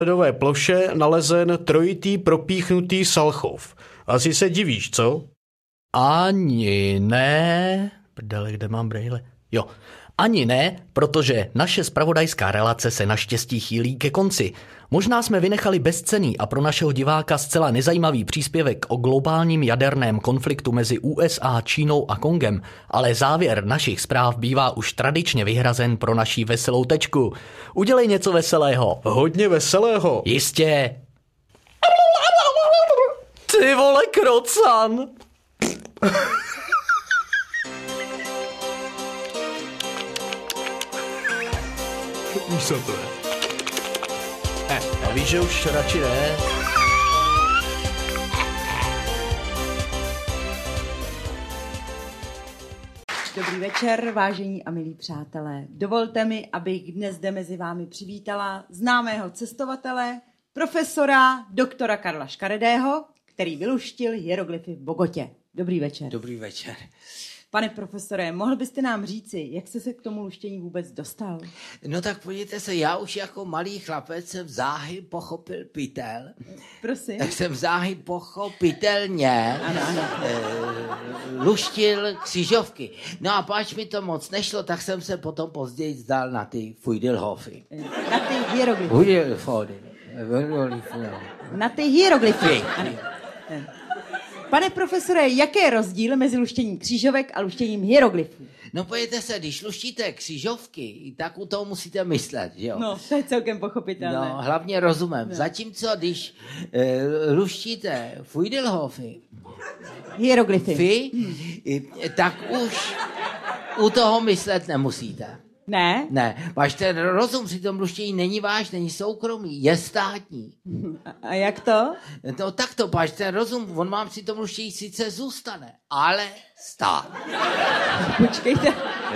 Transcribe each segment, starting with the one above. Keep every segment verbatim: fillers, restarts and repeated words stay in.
ledové ploše nalezen trojitý propíchnutý Salchov. Asi se divíš, co? Ani ne. Prdele, kde mám brejle? Jo. Ani ne, protože naše zpravodajská relace se naštěstí chýlí ke konci. Možná jsme vynechali bezcenný a pro našeho diváka zcela nezajímavý příspěvek o globálním jaderném konfliktu mezi U S A, Čínou a Kongem, ale závěr našich zpráv bývá už tradičně vyhrazen pro naší veselou tečku. Udělej něco veselého. Hodně veselého. Jistě. Ty vole, krocan. Už se to je. Eh, a víš, že už radši ne? Dobrý večer, vážení a milí přátelé. Dovolte mi, abych dnes zde mezi vámi přivítala známého cestovatele, profesora doktora Karla Škaredého, který vyluštil hieroglyfy v Bogotě. Dobrý večer. Dobrý večer. Pane profesore, mohl byste nám říci, jak jste se k tomu luštění vůbec dostal? No tak podívejte se, já už jako malý chlapec jsem záhy pochopil pytel. Prosím. Tak jsem záhy pochopitelně ano, ano. E, luštil křižovky. No a páč mi to moc nešlo, tak jsem se potom později zdal na ty Fujdelhofy. Na ty hieroglyfy. Fujdelhofy. Na ty hieroglyfy. Ano. Pane profesore, jaký je rozdíl mezi luštěním křížovek a luštěním hieroglyfů? No pojďte se, když luštíte křižovky, tak u toho musíte myslet, jo? No, to je celkem pochopitelné. No, hlavně rozumem. No. Zatímco, když e, luštíte Fujdelhofy, hieroglyfy, Fy, tak už u toho myslet nemusíte. Ne? Ne, váš ten rozum při tom luštění není váš, není soukromý, je státní. A jak to? No tak to, váš ten rozum, on vám při tom luštění sice zůstane, ale stát. Počkejte,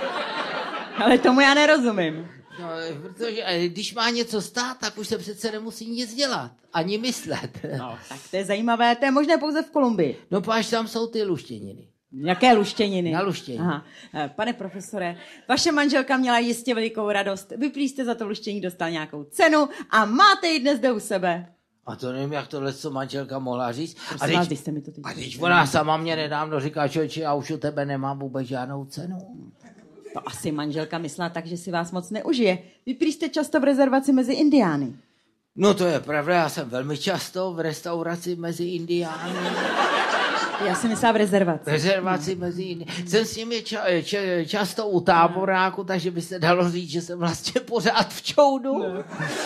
ale tomu já nerozumím. No, protože když má něco stát, tak už se přece nemusí nic dělat, ani myslet. No, tak to je zajímavé, to je možné pouze v Kolumbii. No páč, tam jsou ty luštěniny. Jaké luštěniny? Na luštění. Aha. Pane profesore, vaše manželka měla jistě velikou radost. Vy prý jste za to luštění dostal nějakou cenu a máte ji dnes zde u sebe. A to nevím, jak tohle co manželka mohla říct. Prosím vás, jste mi to teď... A teď ona sama mě nedávno říká, člověče, já už u tebe nemám vůbec žádnou cenu. To asi manželka myslela tak, že si vás moc neužije. Vy prý jste často v rezervaci mezi Indiány. No to je pravda, já jsem velmi často v restauraci mezi Indiány. Já jsem myslela v rezervaci. Rezervaci mezi Indiány. Jsem s nimi ča, ča, často u táboráku, takže by se dalo říct, že jsem vlastně pořád v čoudu. No.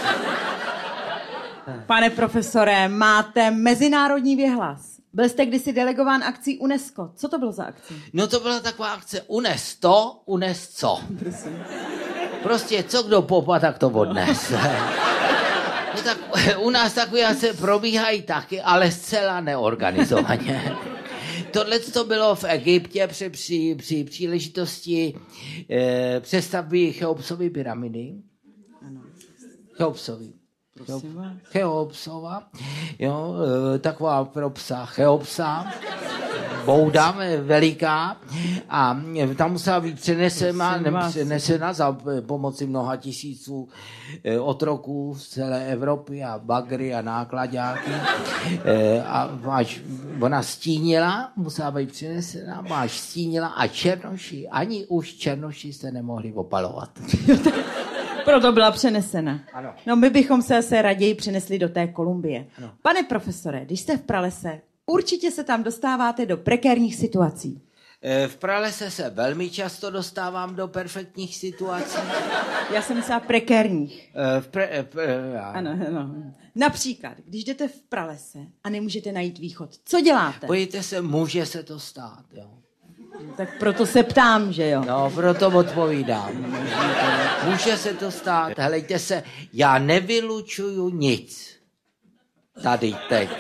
Pane profesore, máte mezinárodní věhlas. Byl jste kdysi delegován akcí UNESCO. Co to bylo za akce? No to byla taková akce unes to, unes co. Prosím. Prostě co kdo popa, tak to odnes. No tak u nás takové akce probíhají taky, ale zcela neorganizovaně. Tohle to bylo v Egyptě při, při, při příležitosti eh, přestavby Cheopsovy pyramidy. Ano. Cheopsovy. Cheopsova, jo, e, taková pro psa Cheopsa, bouda veliká a tam musela být přenesena, ne, přenesena za pomoci mnoha tisíců e, otroků z celé Evropy a bagry a nákladáky e, a máš, ona stínila, musela být přenesena, máš stínila a černoši, ani už černoši se nemohli opalovat. Proto byla přenesena. Ano. No my bychom se asi raději přenesli do té Kolumbie. Ano. Pane profesore, když jste v pralese, určitě se tam dostáváte do prekérních situací. V pralese se velmi často dostávám do perfektních situací. Já jsem myslela prekérních. V pre, pre, já. Ano, ano. Například, když jdete v pralese a nemůžete najít východ, co děláte? Pojďte se, může se to stát, jo. Tak proto se ptám, že jo. No, proto odpovídám. Může se to stát. Helejte se, já nevylučuju nic. Tady, teď.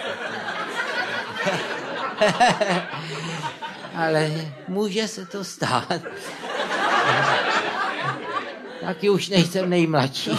Ale může se to stát. Taky už nejsem nejmladší.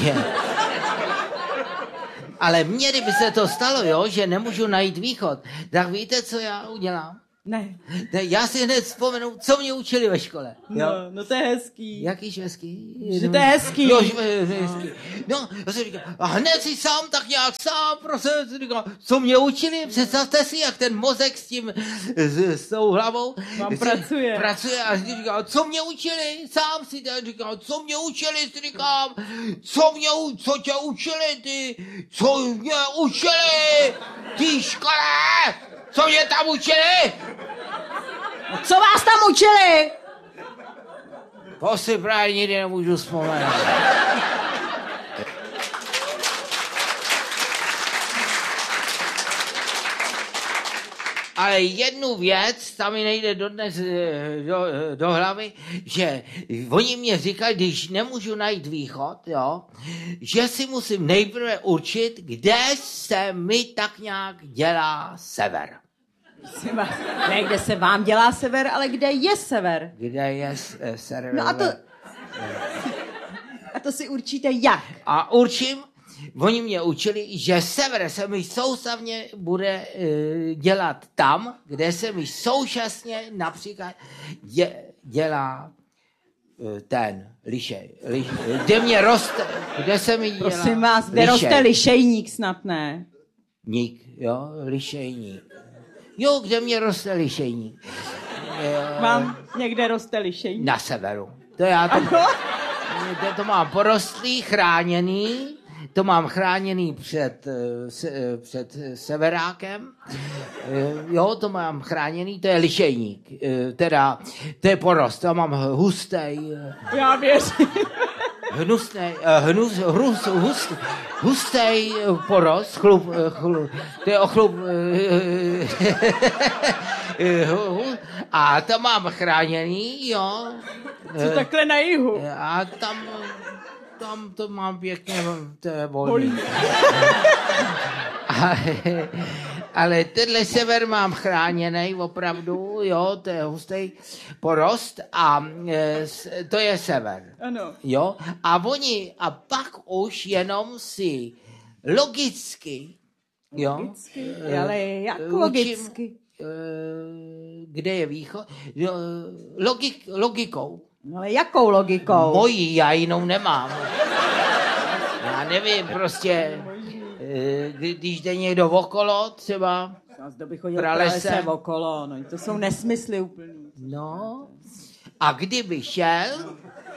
Ale mně, kdyby se to stalo, jo, že nemůžu najít východ, tak víte, co já udělám? Ne. ne. Já si hned vzpomenu, co mě učili ve škole. No, jo? no to je hezký. Jakýž hezký? Že to je hezký. Jo, že to je hezký. No, já jsem říkal, a hned si sám tak nějak sám, prostě říkal, co mě učili, představte si, jak ten mozek s tím, s, s tou hlavou. Vám pracuje. Pracuje a říkal, co mě učili, sám si tak říkal, co mě učili, si říkám, co mě, co tě učili, ty, co mě učili, ty škole, co mě tam učili? Co vás tam učili? To si právě nikdy nemůžu vzpomenout. Ale jednu věc, tam mi nejde dodnes do, do hlavy, že oni mě říkají, když nemůžu najít východ, jo, že si musím nejprve určit, kde se mi tak nějak dělá sever. Ne, kde se vám dělá sever, ale kde je sever. Kde je uh, sever? No a to... A to si určíte jak? A určím, oni mě učili, že sever se mi soustavně bude uh, dělat tam, kde se mi současně například dě, dělá uh, ten lišej. Liš, kde mě roste, kde se mi dělá Prosím vás, kde lišej. roste lišejník snad, ne? Ník, jo, lišejník. Jo, kde mě roste lišejník. Vám někde roste lišejník? Na severu. To já to, to, to mám porostlý, chráněný, to mám chráněný před, se, před severákem. Jo, to mám chráněný, to je lišejník. Teda, to je porost, to mám hustej. Já věřím. Hnusnej, hnus, hrus, hust, hustej porost, chlup, chlup, to je ochlup, a to mám chráněný, jo. Co takhle na jihu? A tam, tam to mám pěkně, to je volný. Ale, ale tenhle sever mám chráněný opravdu, jo, to je hustý porost a e, to je sever. Ano. Jo, a oni, a pak už jenom si logicky, jo. Logicky, ale jak učím, logicky? E, kde je východ? Jo, logik, logikou. No ale jakou logikou? Mojí, já jinou nemám. Já nevím, prostě, když jde někdo okolo, třeba Kdo by chodil pralese okolo, no to jsou nesmysly úplný. No, a kdyby šel,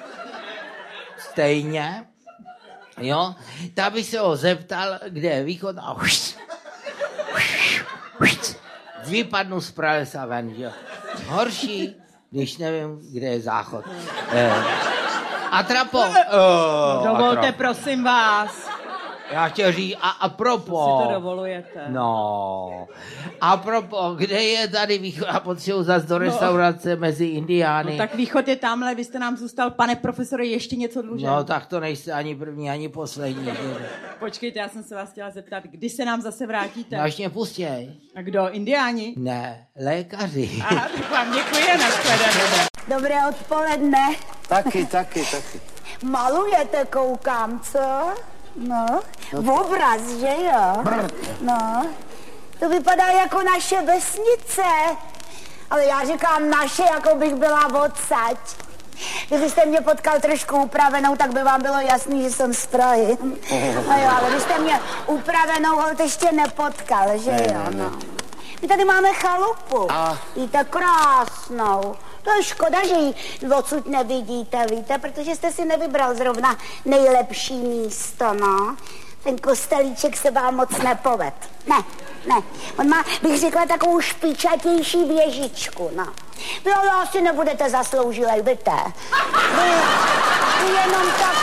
stejně, jo, tak by se ho zeptal, kde je východ a už, už, už, vypadnu z pralesa ven, jo. Horší, když nevím, kde je záchod. Eh. Atrapo. Oh, Dovolte, atrapo. prosím vás. Já chtěl říct, a, a propo. Si to dovolujete. No. A propo, kde je tady východ? A potřebuji zase do restaurace no. mezi Indiány. No tak východ je tamhle, vy jste nám zůstal, pane profesore, ještě něco dlužen. No tak to nejste ani první, ani poslední. Počkejte, já jsem se vás chtěla zeptat, kdy se nám zase vrátíte? No až mě pustěj. A kdo, Indiáni? Ne, lékaři. Aha, tak vám děkuji, nashledanou. Dobré odpoledne. Taky, taky, taky. Malujete, koukám, co? No, obraz, že jo? No, to vypadá jako naše vesnice. Ale já říkám naše, jako bych byla odsaď. Kdybyste mě potkal trošku upravenou, tak by vám bylo jasný, že jsem z Prahy. No jo, ale když jste mě upravenou holt ještě nepotkal, že jo, no. My tady máme chalupu. Víte, krásnou. To je škoda, že ji odsud nevidíte, víte, protože jste si nevybral zrovna nejlepší místo, no. Ten kostelíček se vám moc nepoved. Ne, ne. On má, bych řekla, takovou špičatější věžičku, no. Vy ale asi nebudete zasloužilej, víte. Vy, vy jenom tak...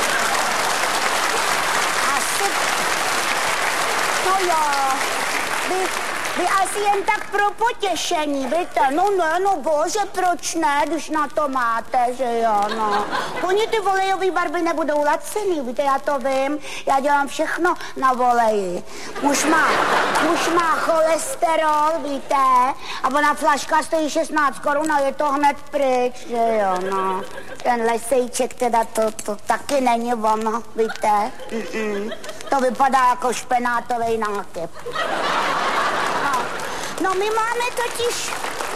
Asi... No jo, vy... Vy asi jen tak pro potěšení, víte? No ne, no bože, proč ne, když na to máte, že jo, no. Oni ty volejové barvy nebudou lacený, víte, já to vím, já dělám všechno na voleji. Muž má, muž má cholesterol, víte, a ona flaška stojí šestnáct korun a je to hned pryč, že jo, no. Ten lesejček teda, to, to taky není ono, víte. Mm-mm. To vypadá jako špenátovej nákyp. No, my máme totiž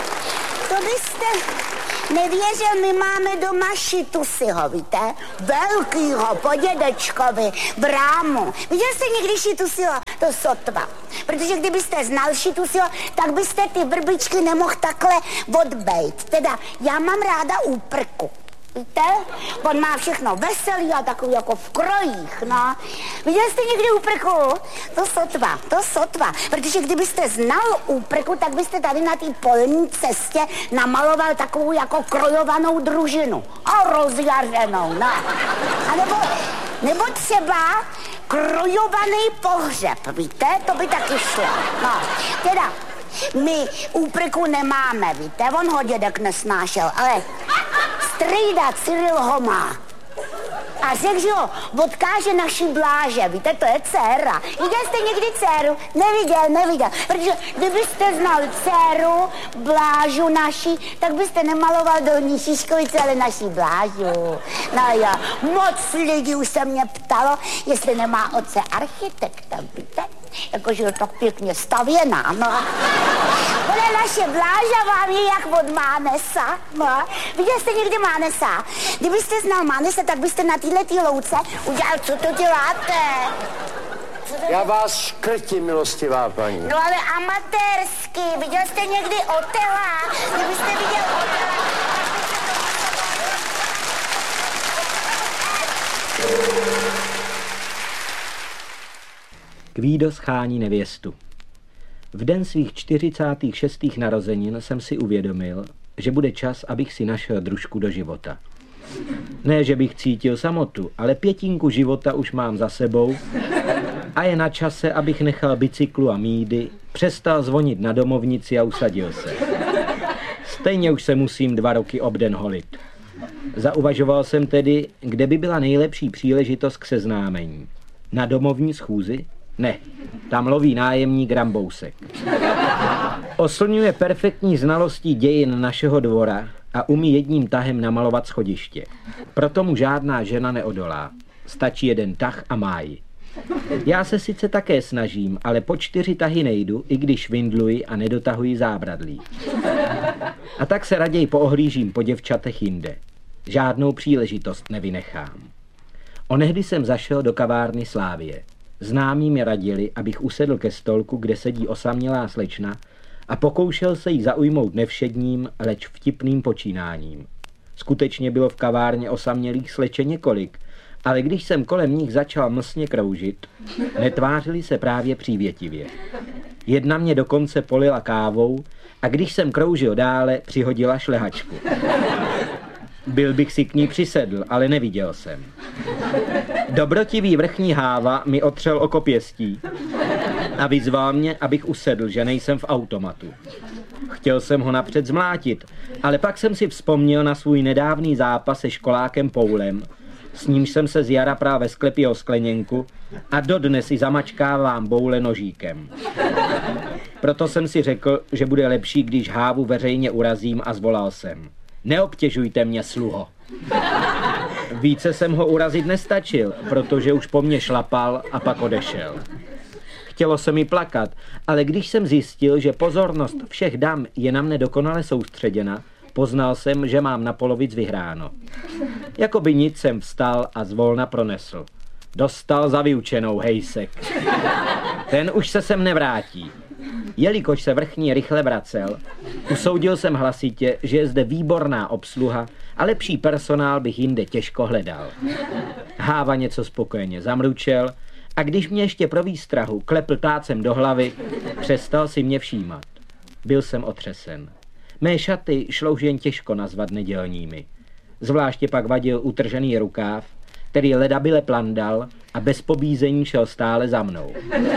To byste nevěřil, my máme doma Šitusiho, víte? Velkýho, po dědečkovi, brámu. Viděl jste někdy Šitusiho? To sotva. Protože kdybyste znal Šitusiho, tak byste ty vrbičky nemohl takhle odbejt. Teda, já mám ráda úprku. Víte? On má všechno veselý a takový jako v krojích, no. Viděli jste někdy úprku? To sotva, to sotva. Protože kdybyste znal úprku, tak byste tady na té polní cestě namaloval takovou jako krojovanou družinu. A rozjařenou, no. A nebo, nebo třeba krojovaný pohřeb, víte? To by taky šlo, no. Teda, my úprku nemáme, víte? On ho dědek nesnášel, ale strýda Cyril ho má. A řekl, že ho odkáže naší Bláže, víte, to je dcéra. Viděl jste někdy dceru? Neviděl, neviděl. Protože kdybyste znal dceru, Blážu naší, tak byste nemaloval Dolní Šiškovice, ale naší Blážu. No jo, moc lidí už se mě ptalo, jestli nemá otce architekta, víte? Jakože je tak pěkně stavěná, no. Ale naše Bláža vám je jak od Mánesa, no. Viděl jste někdy Mánesa? Kdybyste znal Mánesa, tak byste na této louce udělal, co to děláte? Co to Já vás škrtím, milostivá paní. No ale amatérsky, viděl jste někdy Otela? Kdybyste viděl Otela... Kvído schání nevěstu. V den svých čtyřicátých šestých narozenin jsem si uvědomil, že bude čas, abych si našel družku do života. Ne, že bych cítil samotu, ale pětinku života už mám za sebou a je na čase, abych nechal bicyklu a mídy, přestal zvonit na domovnici a usadil se. Stejně už se musím dva roky obden holit. Zauvažoval jsem tedy, kde by byla nejlepší příležitost k seznámení. Na domovní schůzi? Ne, tam loví nájemník Rambousek. Oslňuje perfektní znalostí dějin našeho dvora a umí jedním tahem namalovat schodiště. Proto mu žádná žena neodolá. Stačí jeden tah a má ji. Já se sice také snažím, ale po čtyři tahy nejdu, i když vindluji a nedotahuji zábradlí. A tak se raději poohlížím po děvčatech jinde. Žádnou příležitost nevynechám. Onehdy jsem zašel do kavárny Slávie. Známí mi radili, abych usedl ke stolku, kde sedí osamělá slečna a pokoušel se jí zaujmout nevšedním, leč vtipným počínáním. Skutečně bylo v kavárně osamělých slečen několik, ale když jsem kolem nich začal mlsně kroužit, netvářili se právě přívětivě. Jedna mě dokonce polila kávou a když jsem kroužil dále, přihodila šlehačku. Byl bych si k ní přisedl, ale neviděl jsem. Dobrotivý vrchní Háva mi otřel oko pěstí a vyzval mě, abych usedl, že nejsem v automatu. Chtěl jsem ho napřed zmlátit, ale pak jsem si vzpomněl na svůj nedávný zápas se školákem Poulem, s nímž jsem se z jara právě sklepil skleněnku a dodnes i zamačkávám boule nožíkem. Proto jsem si řekl, že bude lepší, když Hávu veřejně urazím a zvolal jsem: neobtěžujte mě, sluho. Více jsem ho urazit nestačil, protože už po mně šlapal a pak odešel. Chtělo se mi plakat, ale když jsem zjistil, že pozornost všech dam je na mne dokonale soustředěna, poznal jsem, že mám na polovic vyhráno. Jakoby nic jsem vstal a zvolna pronesl: dostal za vyučenou, hejsek. Ten už se sem nevrátí. Jelikož se vrchní rychle vracel, usoudil jsem hlasitě, že je zde výborná obsluha a lepší personál bych jinde těžko hledal. Háva něco spokojeně zamručel a když mě ještě pro výstrahu klepl tácem do hlavy, přestal si mě všímat. Byl jsem otřesen. Mé šaty šlo už jen těžko nazvat nedělními. Zvláště pak vadil utržený rukáv, který ledabyle plandal a bez pobízení šel stále za mnou.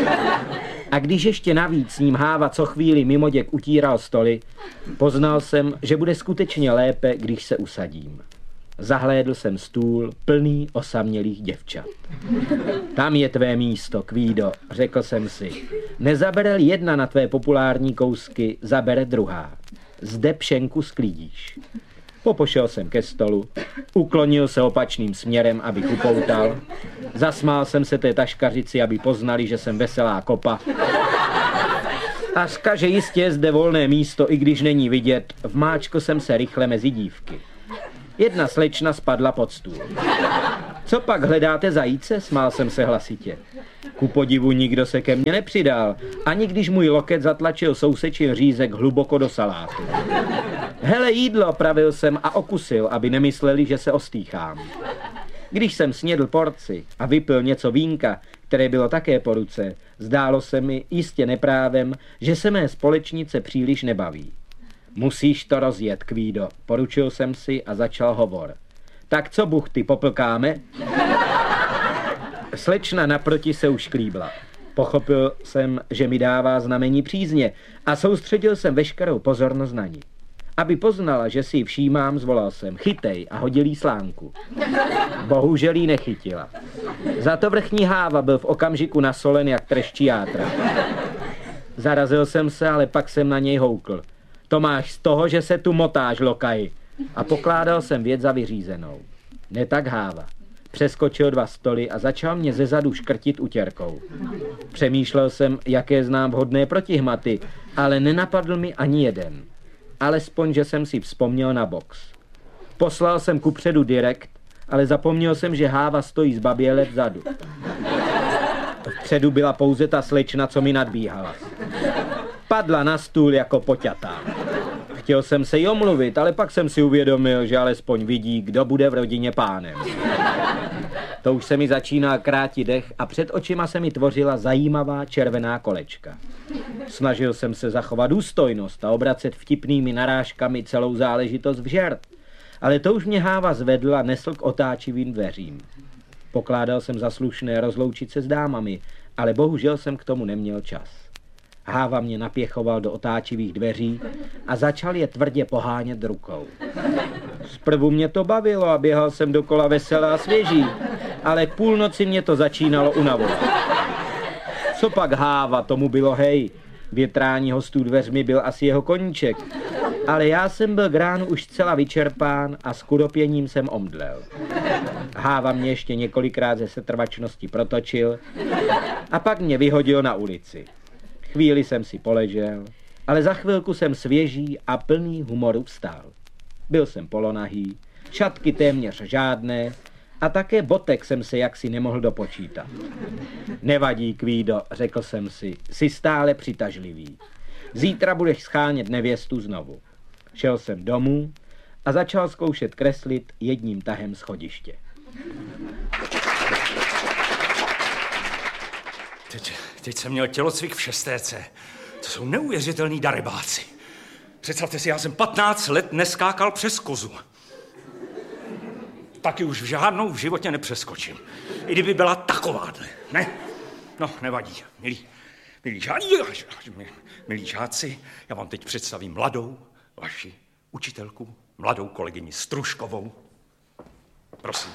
A když ještě navíc s ním Háva co chvíli mimoděk utíral stoly, poznal jsem, že bude skutečně lépe, když se usadím. Zahlédl jsem stůl plný osamělých děvčat. Tam je tvé místo, Kvído, řekl jsem si. Nezabere-li jedna na tvé populární kousky, zabere druhá. Zde pšenku sklidíš. Popošel jsem ke stolu, uklonil se opačným směrem, abych upoutal. Zasmál jsem se té taškařici, aby poznali, že jsem veselá kopa. A zkaže jistě je zde volné místo, i když není vidět, vmáčkl jsem se rychle mezi dívky. Jedna slečna spadla pod stůl. Co pak hledáte zajíce? Smál jsem se hlasitě. Ku podivu nikdo se ke mně nepřidal, ani když můj loket zatlačil souseči řízek hluboko do salátu. Hele jídlo, pravil jsem a okusil, aby nemysleli, že se ostýchám. Když jsem snědl porci a vypil něco vínka, které bylo také po ruce, zdálo se mi jistě neprávem, že se mé společnice příliš nebaví. Musíš to rozjet, Kvído, poručil jsem si a začal hovor. Tak co, buchty, poplkáme? Slečna naproti se už klíbla. Pochopil jsem, že mi dává znamení přízně a soustředil jsem veškerou pozornost na ní. Aby poznala, že si ji všímám, zvolal jsem chytej a hodil jí slánku. Bohužel jí nechytila. Za to vrchní Háva byl v okamžiku nasolen jak treští játra. Zarazil jsem se, ale pak jsem na něj houkl. To máš z toho, že se tu motáš, lokaji. A pokládal jsem věc za vyřízenou. Ne tak Háva. Přeskočil dva stoly a začal mě zezadu škrtit utěrkou. Přemýšlel jsem, jaké znám vhodné protihmaty, ale nenapadl mi ani jeden. Alespoň, že jsem si vzpomněl na box. Poslal jsem kupředu direkt, ale zapomněl jsem, že Háva stojí zbaběle vzadu. Vpředu byla pouze ta slečna, co mi nadbíhala. Padla na stůl jako poťatá. Chtěl jsem se jí omluvit, ale pak jsem si uvědomil, že alespoň vidí, kdo bude v rodině pánem. To už se mi začíná krátit dech a před očima se mi tvořila zajímavá červená kolečka. Snažil jsem se zachovat důstojnost a obracet vtipnými narážkami celou záležitost v žert, ale to už mě Háva zvedl a nesl k otáčivým dveřím. Pokládal jsem za slušné rozloučit se s dámami, ale bohužel jsem k tomu neměl čas. Háva mě napěchoval do otáčivých dveří a začal je tvrdě pohánět rukou. Zprvu mě to bavilo a běhal jsem dokola veselá a svěží, ale k půlnoci mě to začínalo unavovat. Co pak Háva, tomu bylo hej. Větrání hostů dveřmi byl asi jeho koníček, ale já jsem byl k ránu už zcela vyčerpán a s chudopěním jsem omdlel. Háva mě ještě několikrát ze setrvačnosti protočil a pak mě vyhodil na ulici. Chvíli jsem si poležel, ale za chvilku jsem svěží a plný humoru vstál. Byl jsem polonahý, šatky téměř žádné a také botek jsem se jaksi nemohl dopočítat. Nevadí, Kvído, řekl jsem si, jsi stále přitažlivý. Zítra budeš schánět nevěstu znovu. Šel jsem domů a začal zkoušet kreslit jedním tahem schodiště. Teď, teď jsem měl tělocvik v šestéce. To jsou neuvěřitelný darebáci. Představte si, já jsem patnáct let neskákal přes kozu. Taky už v žádnou v životě nepřeskočím. I kdyby byla takováhle, ne? No, nevadí, milí, milí, žádí, milí žáci, já vám teď představím mladou vaši učitelku, mladou kolegyni Struškovou. Prosím.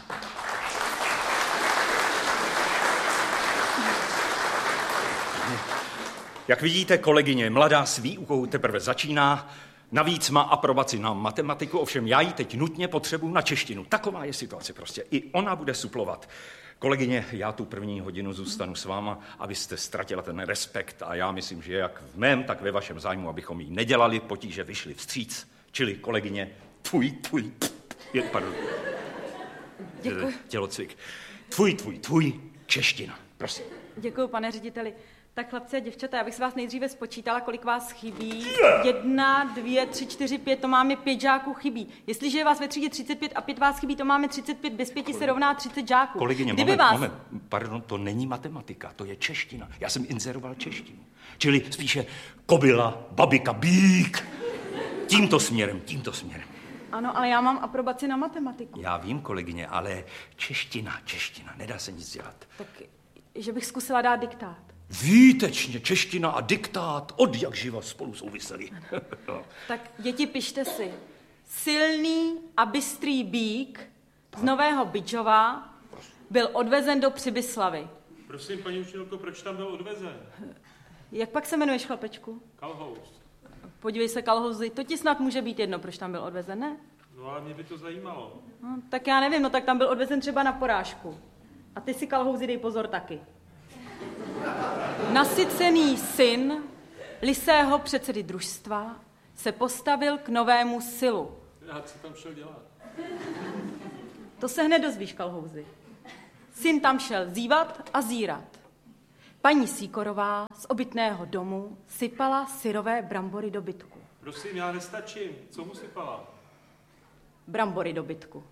Jak vidíte, kolegyně mladá s výukou teprve začíná, navíc má aprobaci na matematiku, ovšem já ji teď nutně potřebuji na češtinu. Taková je situace prostě. I ona bude suplovat. Kolegyně, já tu první hodinu zůstanu s váma, abyste ztratila ten respekt a já myslím, že jak v mém, tak ve vašem zájmu, abychom jí nedělali potíže, vyšli vstříc. Čili kolegyně, tvůj, tvůj, je, pardon. Děkuji. Tělocvik. Tvůj, tvůj, tvůj, čeština. Prosím. Děkuji, pane řediteli. Tak chlapci a děvčata, já bych se vás nejdříve spočítala, kolik vás chybí. Jedna, dvě, tři, čtyři, pět, to máme pět žáků chybí. Jestliže je vás ve třídě třicet pět a pět vás chybí, to máme třicet pět, bez pěti se rovná třicet žáků. Kolegyně, Kdyby moment, vás... moment, pardon, to není matematika, to je čeština. Já jsem inzeroval češtinu. Čili spíše kobila, babika, bík. Tímto směrem, tímto směrem. Ano, ale já mám aprobaci na matematiku. Já vím, kolegyně, ale čeština, čeština, nedá se nic dělat. Tak, že bych zkusila dát diktát. Výtečně, čeština a diktát od jak živa spolu souviseli. Tak děti, pište si. Silný a bystrý bík z Nového Bydžova byl odvezen do Přibyslavy. Prosím, paní učitelko, proč tam byl odvezen? Jak pak se jmenuješ, chlapečku? Kalhoust. Podívej se, Kalhouzy, to ti snad může být jedno, proč tam byl odvezen, ne? No ale mě by to zajímalo. No, tak já nevím, no tak tam byl odvezen třeba na porážku. A ty si, Kalhouzy, dej pozor taky. Nasycený syn lisého předsedy družstva, se postavil k novému silu. Já co tam šel dělat? To se hned dozvíš, Kalhouzi. Syn tam šel zívat a zírat. Paní Sýkorová z obytného domu sypala syrové brambory do bytku. Prosím, já nestačím. Co mu sypala? Brambory do bytku.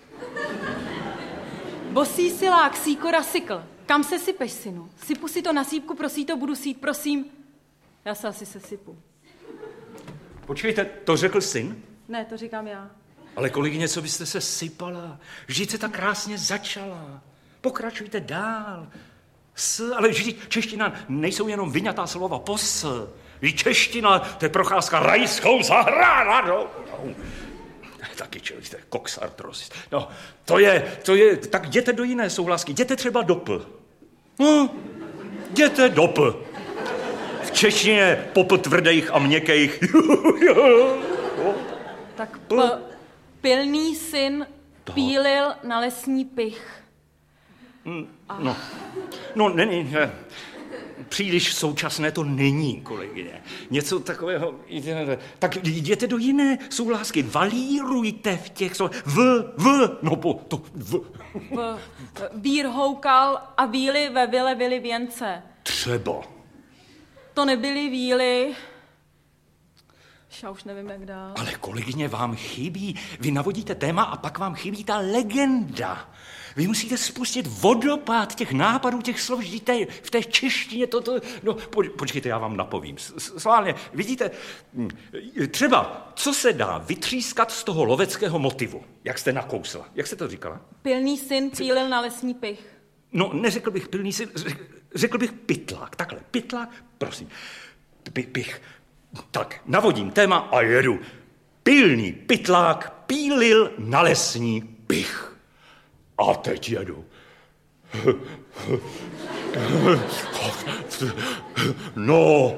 Bosý silák Sýkora sykl. Kam se sypeš, synu? Sypu si to na sípku, prosí to, budu sít, prosím. Já se asi sesypu. Počkejte, to řekl syn? Ne, to říkám já. Ale kolegyně, co byste se sypala? Vždyť se tak krásně začala. Pokračujte dál. S, ale vždyť čeština nejsou jenom vyňatá slova pos. Vždyť čeština, to je procházka rajskou zahradou. No. Taky člověk, to je koksartros. No, to je, to je, tak jděte do jiné souhlasky, jděte třeba do P. No, jděte do P. V češtině pop tvrdých a měkkých. Tak p, pilný syn pílil na lesní pych. A... No, no není, ne. Příliš současné to není, kolegyně. Něco takového, tak jděte do jiné souhlásky, valírujte v těch slovech, v, v, no po, to, v. v vír houkal a víly ve vile vily věnce. Třeba. To nebyly víly, já už nevím, jak dál. Ale kolegyně, vám chybí, vy navodíte téma a pak vám chybí ta legenda. Vy musíte spustit vodopád těch nápadů, těch slov, vždyť v té češtině toto... No, po, počkejte, já vám napovím. Sválně, vidíte, třeba, co se dá vytřískat z toho loveckého motivu, jak jste nakousla? Jak jste to říkala? Pilný syn pílil na lesní pych. No, neřekl bych pilný syn, řekl bych pytlák. Takhle, pytlák, prosím. P- pich. Tak, navodím téma a jedu. Pilný pytlák pílil na lesní pych. A teď jedu. No.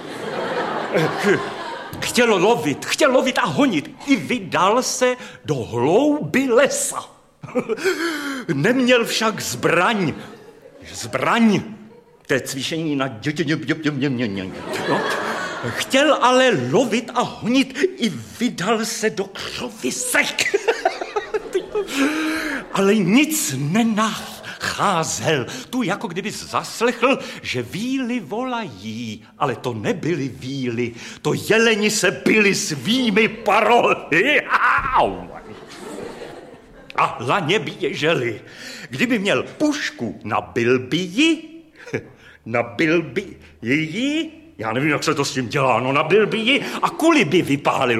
Chtěl lovit, chtěl lovit a honit. I vydal se do hlouby lesa. Neměl však zbraň. Zbraň. To je cvičení na dětě. No. Chtěl ale lovit a honit. I vydal se do křovisek. Ale nic nenacházel. Tu jako kdyby zaslechl, že víly volají, ale to nebyly víly, to jeleni se byli svými parohy. A laně běželi. Kdyby měl pušku, nabil by ji, nabil by ji, já nevím, jak se to s tím dělá, no nabil by ji a kuli by vypálil.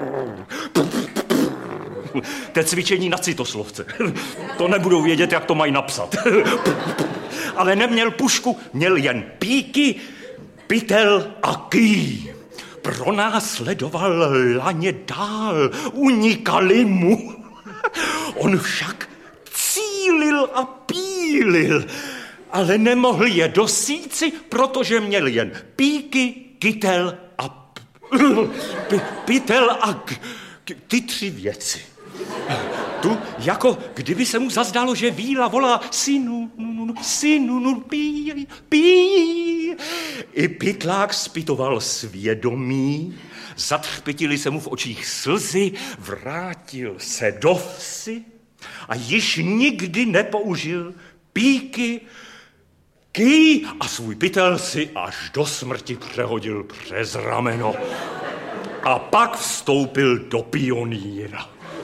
To je cvičení na citoslovce. To nebudou vědět, jak to mají napsat. Ale neměl pušku, měl jen píky, pytel a ký. Pronásledoval laně dál, unikali mu. On však cílil a pílil, ale nemohl je dosíci, protože měl jen píky, kytel a p- pytel a k- k- ty tři věci. Tu, jako kdyby se mu zazdálo, že víla volá synu, synu, pí, pí. I pytlák zpytoval svědomí, zatřpětily se mu v očích slzy, vrátil se do vsi a již nikdy nepoužil píky, ký a svůj pytel si až do smrti přehodil přes rameno. A pak vstoupil do pionýra.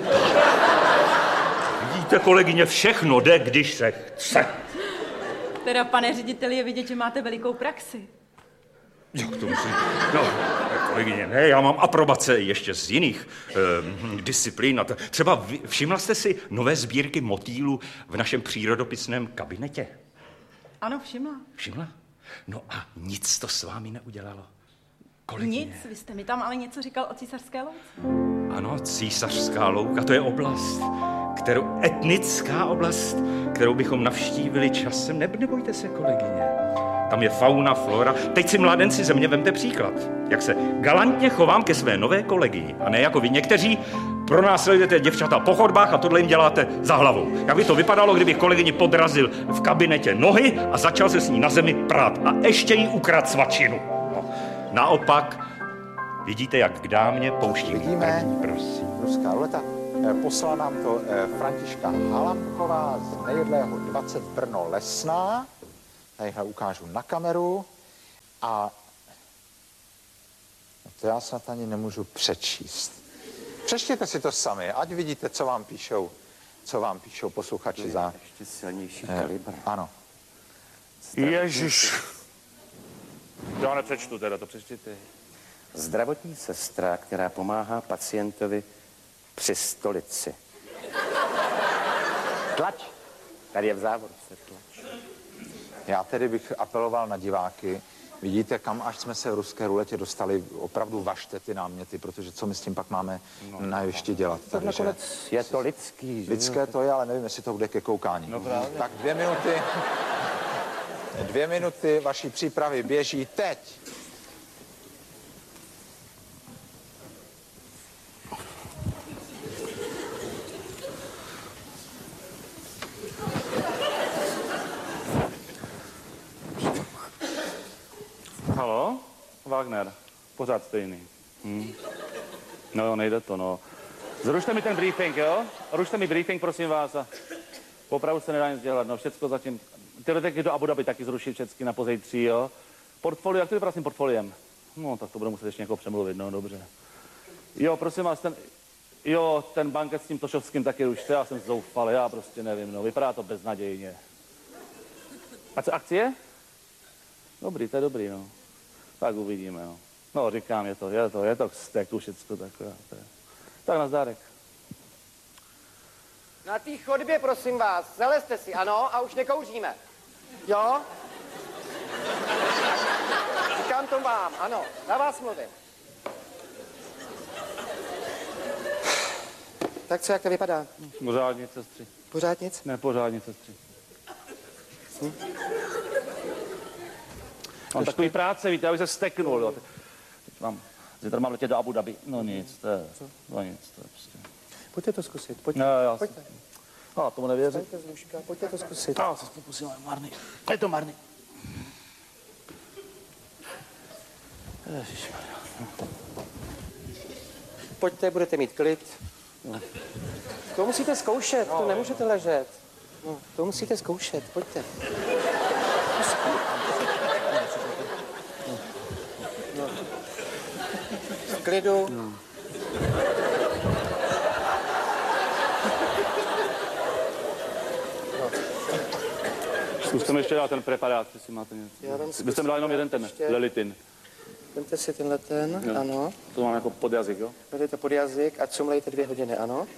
Vidíte, kolegyně, všechno jde, když se chce. Teda, pane řediteli, je vidět, že máte velikou praxi. Jak to musím? No, kolegyně, ne, já mám aprobace ještě z jiných eh, disciplín. Třeba všimla jste si nové sbírky motýlů v našem přírodopisném kabinetě? Ano, všimla. Všimla? No a nic to s vámi neudělalo? Kolegyně. Nic, vy jste mi tam ale něco říkal o císařské louce. Ano, císařská louka, to je oblast, kterou, etnická oblast, kterou bychom navštívili časem. Ne, nebojte se, kolegyně. Tam je fauna, flora. Teď si mládenci ze mě vemte příklad. Jak se galantně chovám ke své nové kolegyni. A ne jako vy někteří pronásledujete děvčata po chodbách a tohle jim děláte za hlavou. Jak by to vypadalo, kdybych kolegyni podrazil v kabinetě nohy a začal se s ní na zemi prát. A ještě jí ukradl svačinu. No. Naopak, vidíte, jak k dámě pouští Vidíme, první, prosím. ruská ruleta. Poslala nám to Františka Halamková z Nejedlého dvacet Brno Lesná. Tadyhle ukážu na kameru. A to já snad ani nemůžu přečíst. Přečtěte si to sami, ať vidíte, co vám píšou, co vám píšou posluchači za... Ještě silnější kalibr. Eh, ano. Ježiš. Já nepřečtu teda, to přečtěte. Zdravotní sestra, která pomáhá pacientovi při stolici. Tlač. Tady je v závorce tlač. Já tedy bych apeloval na diváky. Vidíte, kam až jsme se v ruské ruletě dostali, opravdu važte ty náměty, protože co my s tím pak máme no, na ještě dělat. To nakonec je to lidský. Že? Lidské to je, ale nevím, jestli to bude ke koukání. No právě. Tak dvě minuty, dvě minuty vaší přípravy běží teď. Halo? Wagner. Pořád stejný. Hm. No jo, nejde to, no. Zrušte mi ten briefing, jo? Rušte mi briefing, prosím vás. A opravdu se nedá nic dělat, no. Všecko zatím... Ty letenky do Abu Dhabi taky zrušit všechny na pozej tří, jo? Portfolio, jak to vypadá s tím portfoliem? No, tak to budu muset ještě někoho přemluvit, no, dobře. Jo, prosím vás, ten... Jo, ten banket s tím Tošovským taky rušte, já jsem zoufal, já prostě nevím, no. Vypadá to beznadějně. A co, akcie? Dobrý, to je dobrý, no. Tak uvidíme, no. No, říkám, je to, je to, je to k steku všecko takové. To je. Tak nazdárek. Na té chodbě, prosím vás, zalezte si, ano, a už nekouříme. Jo? Říkám to vám, ano, na vás mluvím. Tak co, jak to vypadá? Pořád nic, sestři. Pořád nic? Ne, pořád nic, sestři. Hm? Mám takový práce, víte, aby se steknul, jo. Teď mám, zítra mám letět do Abu Dhabi. No nic, to je, no nic, to je prostě. Pojďte to zkusit, pojďte. No, já pojďte. No, tomu nevěřím. Pojďte z lůžka, pojďte to zkusit. No, se pokusím, ale marný. Je to marný. Ježišmarja. Pojďte, budete mít klid. No. To musíte zkoušet, to nemůžete ležet. No, to musíte zkoušet, pojďte. No. V klidu. No. Zkuste mi ještě dát ten preparát, jestli máte něco. Vy jste mi dal jenom jeden ten, ještě. Lelitin. Vemte si tenhle ten, jo. Ano. To mám jako pod jazyk, jo? Dejte pod jazyk a cumlejte dvě hodiny, ano?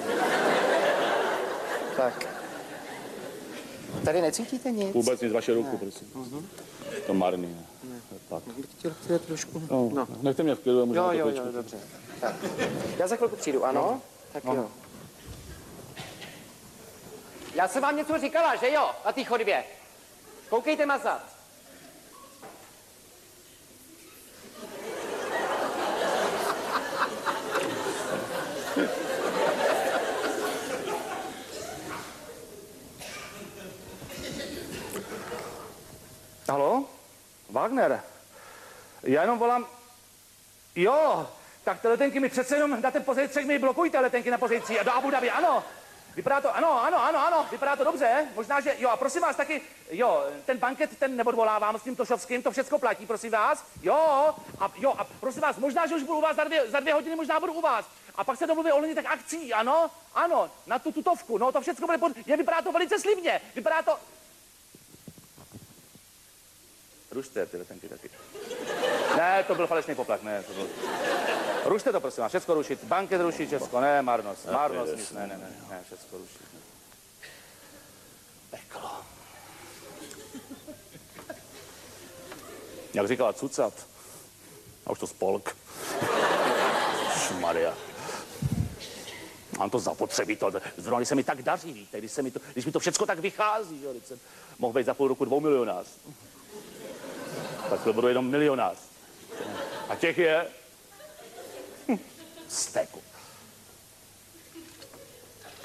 Tak. Tady necítíte nic? Vůbec nic, vaše ruku, prosím. Uh-huh. To marný, ne? Ne. Tak. Chtěl, chtěl trošku. No, no. Nechte mě v klidu, možná jo, to jo, jo, dobře. Tak. Já za chvilku přijdu, ano? No. Tak no. Jo. Já jsem vám něco říkala, že jo? Na té chodbě. Koukejte mazat. Haló? Wagner? Já jenom volám... Jo, tak ty letenky mi přece jenom na ten pozejtřek mi blokujte letenky na pozejtří a do Abu Dhabi, ano. Vypadá to, ano, ano, ano, ano, vypadá to dobře. Možná, že, jo, a prosím vás taky, jo, ten banket, ten neodvolávám s tím Tošovským, to všecko platí, prosím vás. Jo, a jo, a prosím vás, možná, že už budu u vás za dvě, za dvě hodiny, možná budu u vás. A pak se domluví o těch akcí, ano, ano, na tu tutovku, no, to všecko bude pod... Je, vypadá to velice slibně, vypadá to... Rušte ty letenky taky. Ne, to byl falešný poplach, ne, to byl... Rušte to, prosím vás, všecko rušit, banket rušit, všecko, ne, marnost, marnost, nic, ne, ne, ne, ne, všecko rušit. Peklo. Jak říkala Cucat, a už to spolk. Šmaria. Mám to zapotřebí, to, zrovna když se mi tak daří, víte, když, se mi to, když mi to všecko tak vychází, jo, jsem mohl být za půl roku dvou milionář. Takhle budu jenom milionář. A těch je... Hm, steku.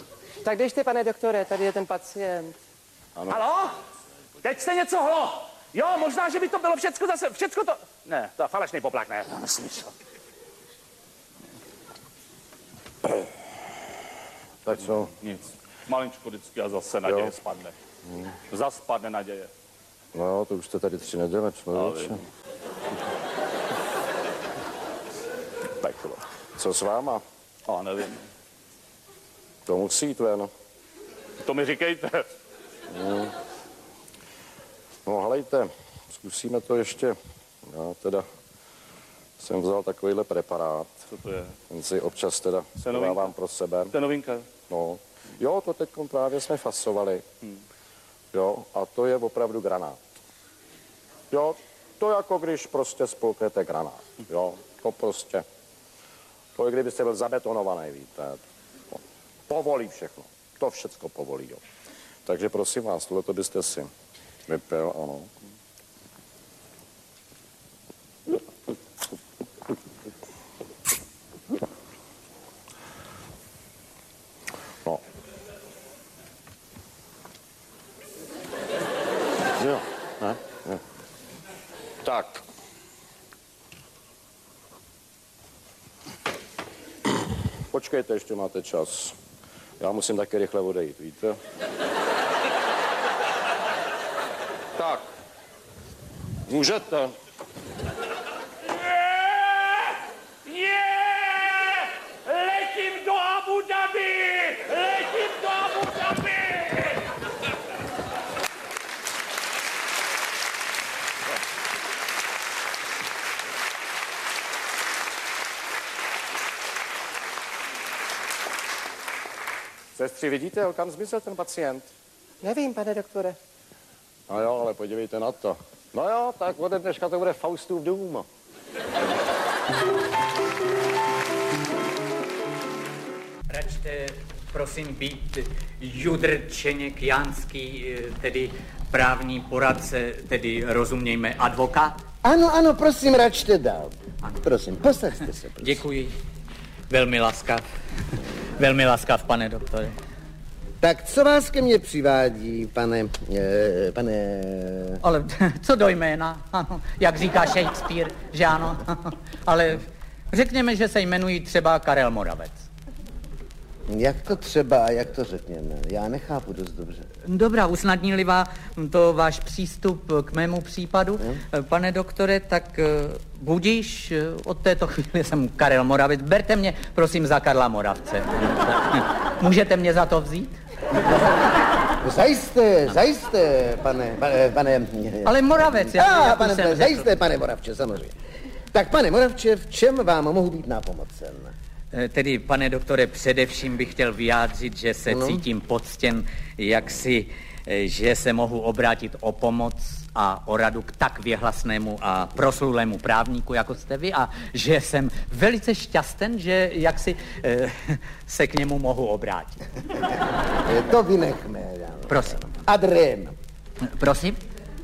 Tak běžte, pane doktore, tady je ten pacient. Ano. Haló? Teď jste něco hlo! Jo, možná, že by to bylo všecko zase, všecko to... Ne, to je falešný poplach, ne, to nesmysl. Tak co? Nic. Malinčko vždycky a zase naděje Jo. spadne. Hmm. Zas spadne naděje. No jo, to už jste tady tři neděle, člověče. Peklo. Co s váma? A nevím. To musí jít ven. To mi říkejte. Hmm. No helejte, zkusíme to ještě. Já teda jsem vzal takovýhle preparát. Co to je? Ten si občas teda To je novinka? dávám pro sebe. To je novinka. No, jo, to teď právě jsme fasovali. Hmm. Jo, a to je opravdu granát. Jo, to jako když prostě spolknete granát. Jo, to prostě. To je kdybyste byl zabetonovaný, víte. No, povolí všechno. To všecko povolí, jo. Takže prosím vás, tohleto byste si vypil, ano. No. Jo, ne, ne. Tak. Počkejte, ještě máte čas. Já musím taky rychle odejít, víte? Tak. Můžete. Letím do Abu Dhabi! Letím do Abu Dhabi! Sestři, vidíte, kam zmizel ten pacient? Nevím, pane doktore. No jo, ale podívejte na to. No jo, tak ode dneška to bude Faustův dům. Račte, prosím, být Judr Čeněk Jánský, tedy právní poradce, tedy rozumějme advokát? Ano, ano, prosím, račte dál. Ano. Prosím, posaďte se, prosím. Děkuji. Velmi laskav. Velmi laskav, pane doktore. Tak co vás ke mně přivádí, pane, eh, pane... Ale co do jména, ano, jak říká Shakespeare, že ano, ale řekněme, že se jmenují třeba Karel Moravec. Jak to třeba, jak to řekněme, já nechápu dost dobře. Dobrá, usnadní-li vám to váš přístup k mému případu, hmm? Pane doktore, tak budíš, od této chvíli jsem Karel Moravec, berte mě, prosím, za Karla Moravce. Můžete mě za to vzít? Zajisté, zajisté, pane, pane, pane... Ale Moravec, jak, ah, jak pane, jsem zajisté, řekl. pane Moravče, samozřejmě. Tak, pane Moravče, v čem vám mohu být nápomocen? Tedy, pane doktore, především bych chtěl vyjádřit, že se no. cítím poctěn, jak si, že se mohu obrátit o pomoc a o radu k tak věhlasnému a proslulému právníku, jako jste vy, a že jsem velice šťasten, že jak si eh, se k němu mohu obrátit. To vynechme. Prosím. Adrém. Prosím?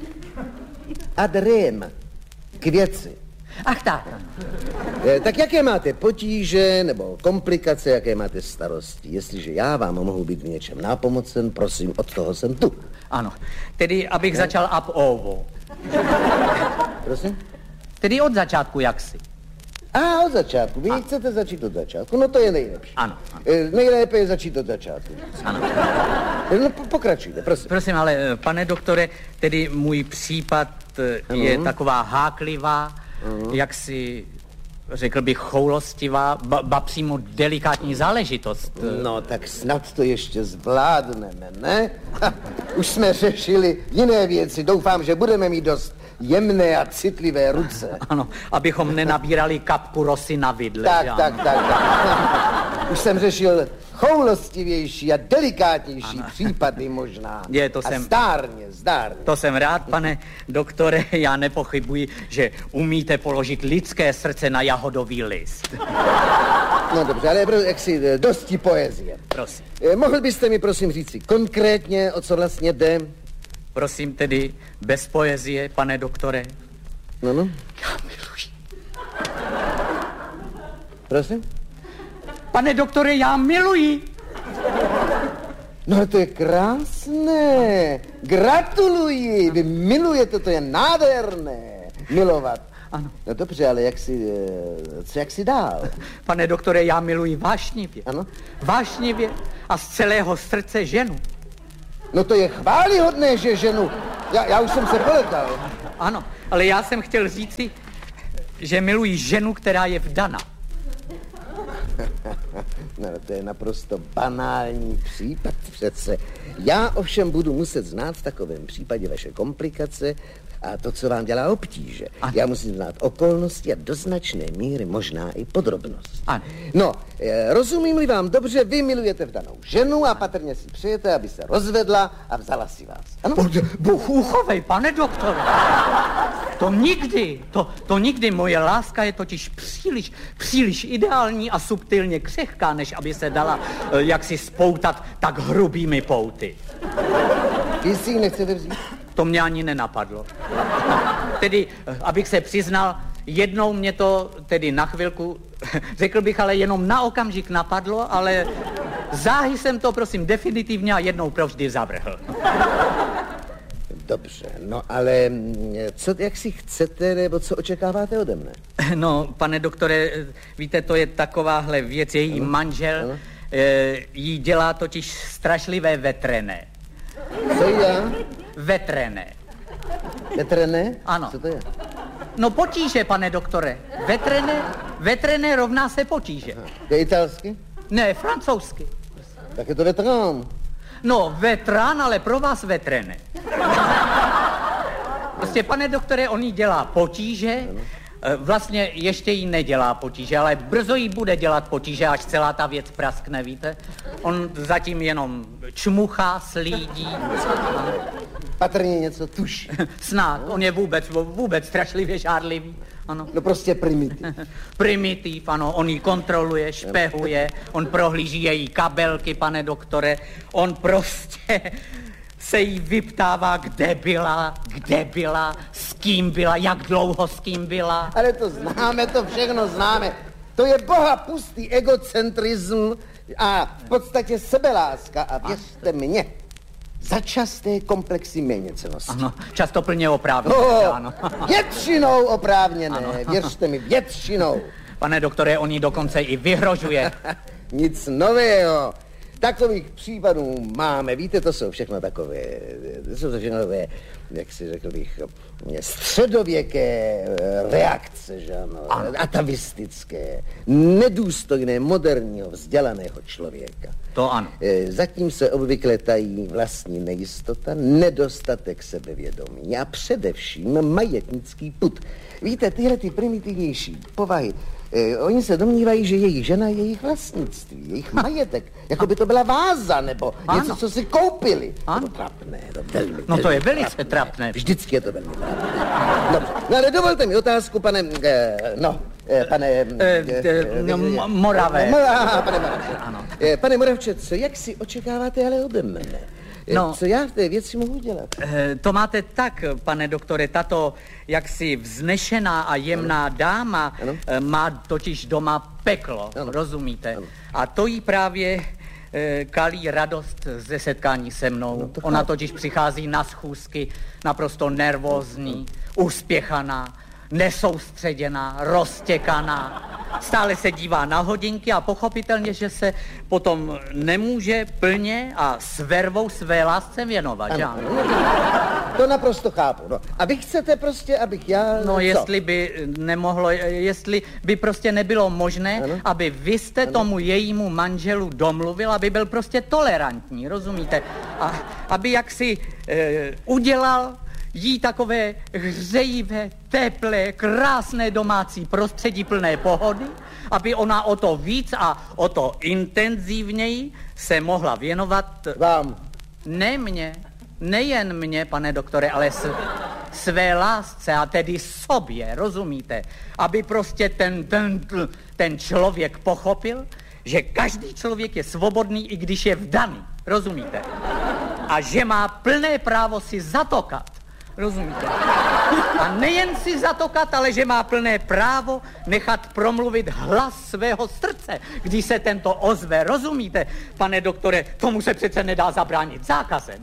Adrém. K věci. Ach tak. Tak jaké máte potíže nebo komplikace, jaké máte starosti? Jestliže já vám mohu být v něčem nápomocen, prosím, od toho jsem tu. Ano, tedy abych ne? začal ab ovo. Prosím? Tedy od začátku jaksi. A od začátku, vy A. chcete začít od začátku, no to je nejlepší. Ano. ano. Nejlépe je začít od začátku. Ano. No pokračujte, prosím. Prosím, ale pane doktore, tedy můj případ ano. je taková háklivá, Uhum. jak si, řekl bych, choulostivá, ba, ba přímo delikátní záležitost. No, tak snad to ještě zvládneme, ne? Ha, už jsme řešili jiné věci, doufám, že budeme mít dost jemné a citlivé ruce. Ano, abychom nenabírali kapku rosy na vidle. Tak, tak, tak, tak, tak. Už jsem řešil choulostivější a delikátnější ano. případy možná. Je, to a jsem... zdárně, zdárně. To jsem rád, pane doktore, já nepochybuji, že umíte položit lidské srdce na jahodový list. No dobře, ale jak si dosti poezie. Prosím. Mohl byste mi prosím říci konkrétně, o co vlastně jde? Prosím tedy, bez poezie, pane doktore. No, no. Já miluji. Prosím? Pane doktore, já miluji. No to je krásné. Gratuluji. Vy milujete, to je nádherné. Milovat. Ano. No dobře, ale jak si, co jak si dál? Pane doktore, já miluji vášnivě. Ano? Vášnivě a z celého srdce ženu. No to je chválihodné, že ženu. Já, já už jsem se poletal. Ano, ale já jsem chtěl říci, že miluji ženu, která je vdana. No, to je naprosto banální případ přece. Já ovšem budu muset znát v takovém případě vaše komplikace a to, co vám dělá obtíže. Ano. Já musím znát okolnosti a do značné míry možná i podrobnost. Ano. No, eh, rozumím-li vám dobře, vy milujete vdanou ženu a patrně si přejete, aby se rozvedla a vzala si vás. Ano? Bůh uchovej, pane doktore. To nikdy, to, to nikdy. Moje láska je totiž příliš, příliš ideální a subtilně křehká, než aby se dala eh, jaksi spoutat tak hrubými pouty. Vy si ji nechcete vzít? To mě ani nenapadlo. Tedy, abych se přiznal, jednou mě to tedy na chvilku, řekl bych, ale jenom na okamžik napadlo, ale záhy jsem to, prosím, definitivně a jednou provždy zavrhl. Dobře, no ale co, jak si chcete, nebo co očekáváte ode mne? No, pane doktore, víte, to je takováhle věc, její ano. manžel ano. E, jí dělá totiž strašlivé vetrené. Co já? Vetrené. Vetrené? Ano. Co to je? No potíže, pane doktore. Vetrené, vetrené rovná se potíže. Aha. Je italsky? Ne, francouzsky. Tak je to vetrán. No, vetrán, ale pro vás vetrené. Prostě, pane doktore, on jí dělá potíže, ano. Vlastně ještě jí nedělá potíže, ale brzo jí bude dělat potíže, až celá ta věc praskne, víte? On zatím jenom čmuchá, slídí. Patrně něco tuší. Snad, on je vůbec, vůbec strašlivě žárlivý. Ano. No prostě primitiv. Primitiv, ano, on ji kontroluje, špehuje, on prohlíží její kabelky, pane doktore, on prostě se jí vyptává, kde byla, kde byla, s kým byla, jak dlouho s kým byla. Ale to známe, to všechno známe. To je boha pustý egocentrism a v podstatě sebeláska a věřte mně, začasté komplexy méněcennosti. Ano, často plně oprávněné, no, ano. Většinou oprávněné, ano. Věřte mi, většinou. Pane doktore, on jí dokonce i vyhrožuje. Nic nového. Takových případů máme, víte, to jsou všechno takové, to jsou to všechno takové, jak si řekl bych, středověké reakce, že ano, atavistické, nedůstojné moderního vzdělaného člověka. To ano. Zatím se obvykle tají vlastní nejistota, nedostatek sebevědomí a především majetnický pud. Víte, tyhle ty primitivnější povahy, eh, oni se domnívají, že jejich žena je jejich vlastnictví, jejich majetek, jako by to byla váza, nebo ano. něco, co si koupili. Ano. To trapné, to velmi, No to je velmi velice trapné. Vždycky je to velmi trapné. No, no ale dovolte mi otázku, pane, eh, no, eh, pane... Eh, eh, no, Moravé. Aha, pane Moravče. Ano. Eh, pane Moravče, co, jak si očekáváte ale ode mne? No, co já v té věci mohu dělat? To máte tak, pane doktore, tato jaksi vznešená a jemná ano. dáma ano. má totiž doma peklo, ano. rozumíte? Ano. A to jí právě e, kalí radost ze setkání se mnou. No to Ona chápu. Totiž přichází na schůzky naprosto nervózní, uspěchaná, nesoustředěná, roztěkaná. Stále se dívá na hodinky a pochopitelně, že se potom nemůže plně a s vervou své lásce věnovat, že ano? To naprosto chápu, no. A vy chcete prostě, abych já... No, co? jestli by nemohlo, jestli by prostě nebylo možné, ano? aby vy jste ano. tomu jejímu manželu domluvil, aby byl prostě tolerantní, rozumíte? A aby jaksi e, udělal jí takové hřejivé, teplé, krásné domácí prostředí plné pohody, aby ona o to víc a o to intenzivněji se mohla věnovat... Vám. Ne mně, nejen mně, pane doktore, ale s, své lásce a tedy sobě, rozumíte? Aby prostě ten, ten, ten člověk pochopil, že každý člověk je svobodný, i když je vdaný, rozumíte? A že má plné právo si zatokat. Rozumíte? A nejen si zatokat, ale že má plné právo nechat promluvit hlas svého srdce, když se tento ozve. Rozumíte, pane doktore, tomu se přece nedá zabránit zákazem.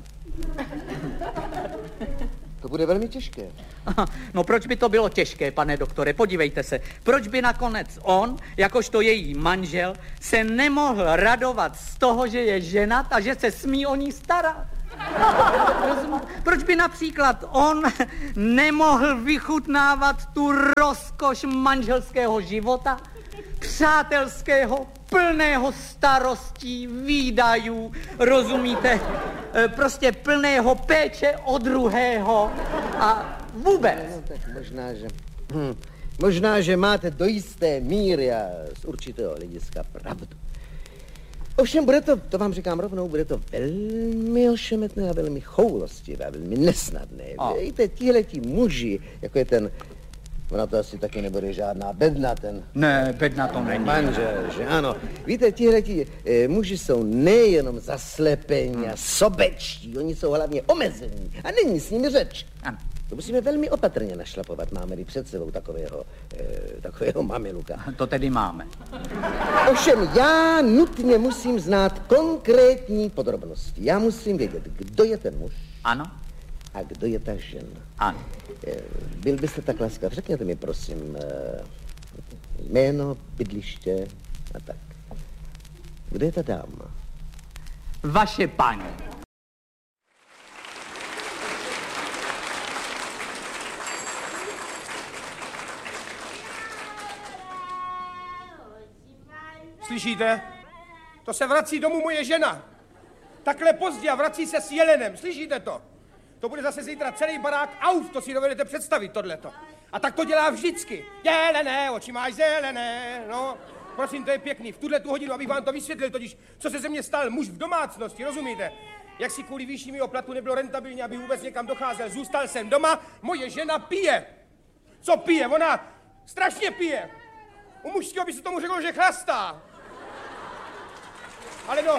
To bude velmi těžké. No proč by to bylo těžké, pane doktore? Podívejte se, proč by nakonec on, jakožto její manžel, se nemohl radovat z toho, že je ženat a že se smí o ní starat? Proč by například on nemohl vychutnávat tu rozkoš manželského života, přátelského, plného starostí, výdajů, rozumíte? Prostě plného péče o druhého a vůbec. No, tak možná, že... Hm, možná, že máte do jisté míry a z určitého hlediska pravdu. Ovšem, bude to, to vám říkám rovnou, bude to velmi ošemetné a velmi choulostivé a velmi nesnadné. A. Víte, tihleti muži, jako je ten, ona to asi taky nebude žádná bedna, ten... Ne, bedna to není. Manžel, že ano. Víte, tihleti eh, muži jsou nejenom zaslepení a sobečtí, oni jsou hlavně omezení a není s nimi řeč. Ano. To musíme velmi opatrně našlapovat, máme-li před sebou takového, eh, takového mamiluka. To tedy máme. Ovšem, já nutně musím znát konkrétní podrobnosti. Já musím vědět, kdo je ten muž. Ano. A kdo je ta žena. Ano. Eh, byl byste tak laskav, řekněte mi, prosím, eh, jméno, bydliště a tak. Kde je ta dáma? Vaše paní. Slyšíte? To se vrací domů moje žena. Takhle pozdě a vrací se s jelenem. Slyšíte to? To bude zase zítra celý barák auf, to si dovedete představit tohleto. A tak to dělá vždycky. Jelené, oči máš zelené, no. Prosím, to je pěkný. V tuhle tu hodinu, abych vám to vysvětlil, totiž, co se ze mě stal muž v domácnosti, rozumíte? Jak si kvůli výši mého platu nebylo rentabilní, aby vůbec někam docházel. Zůstal jsem doma, moje žena pije. Co pije? Ona strašně pije. U mužského by se tomu řeklo, že chlastá. Ale no.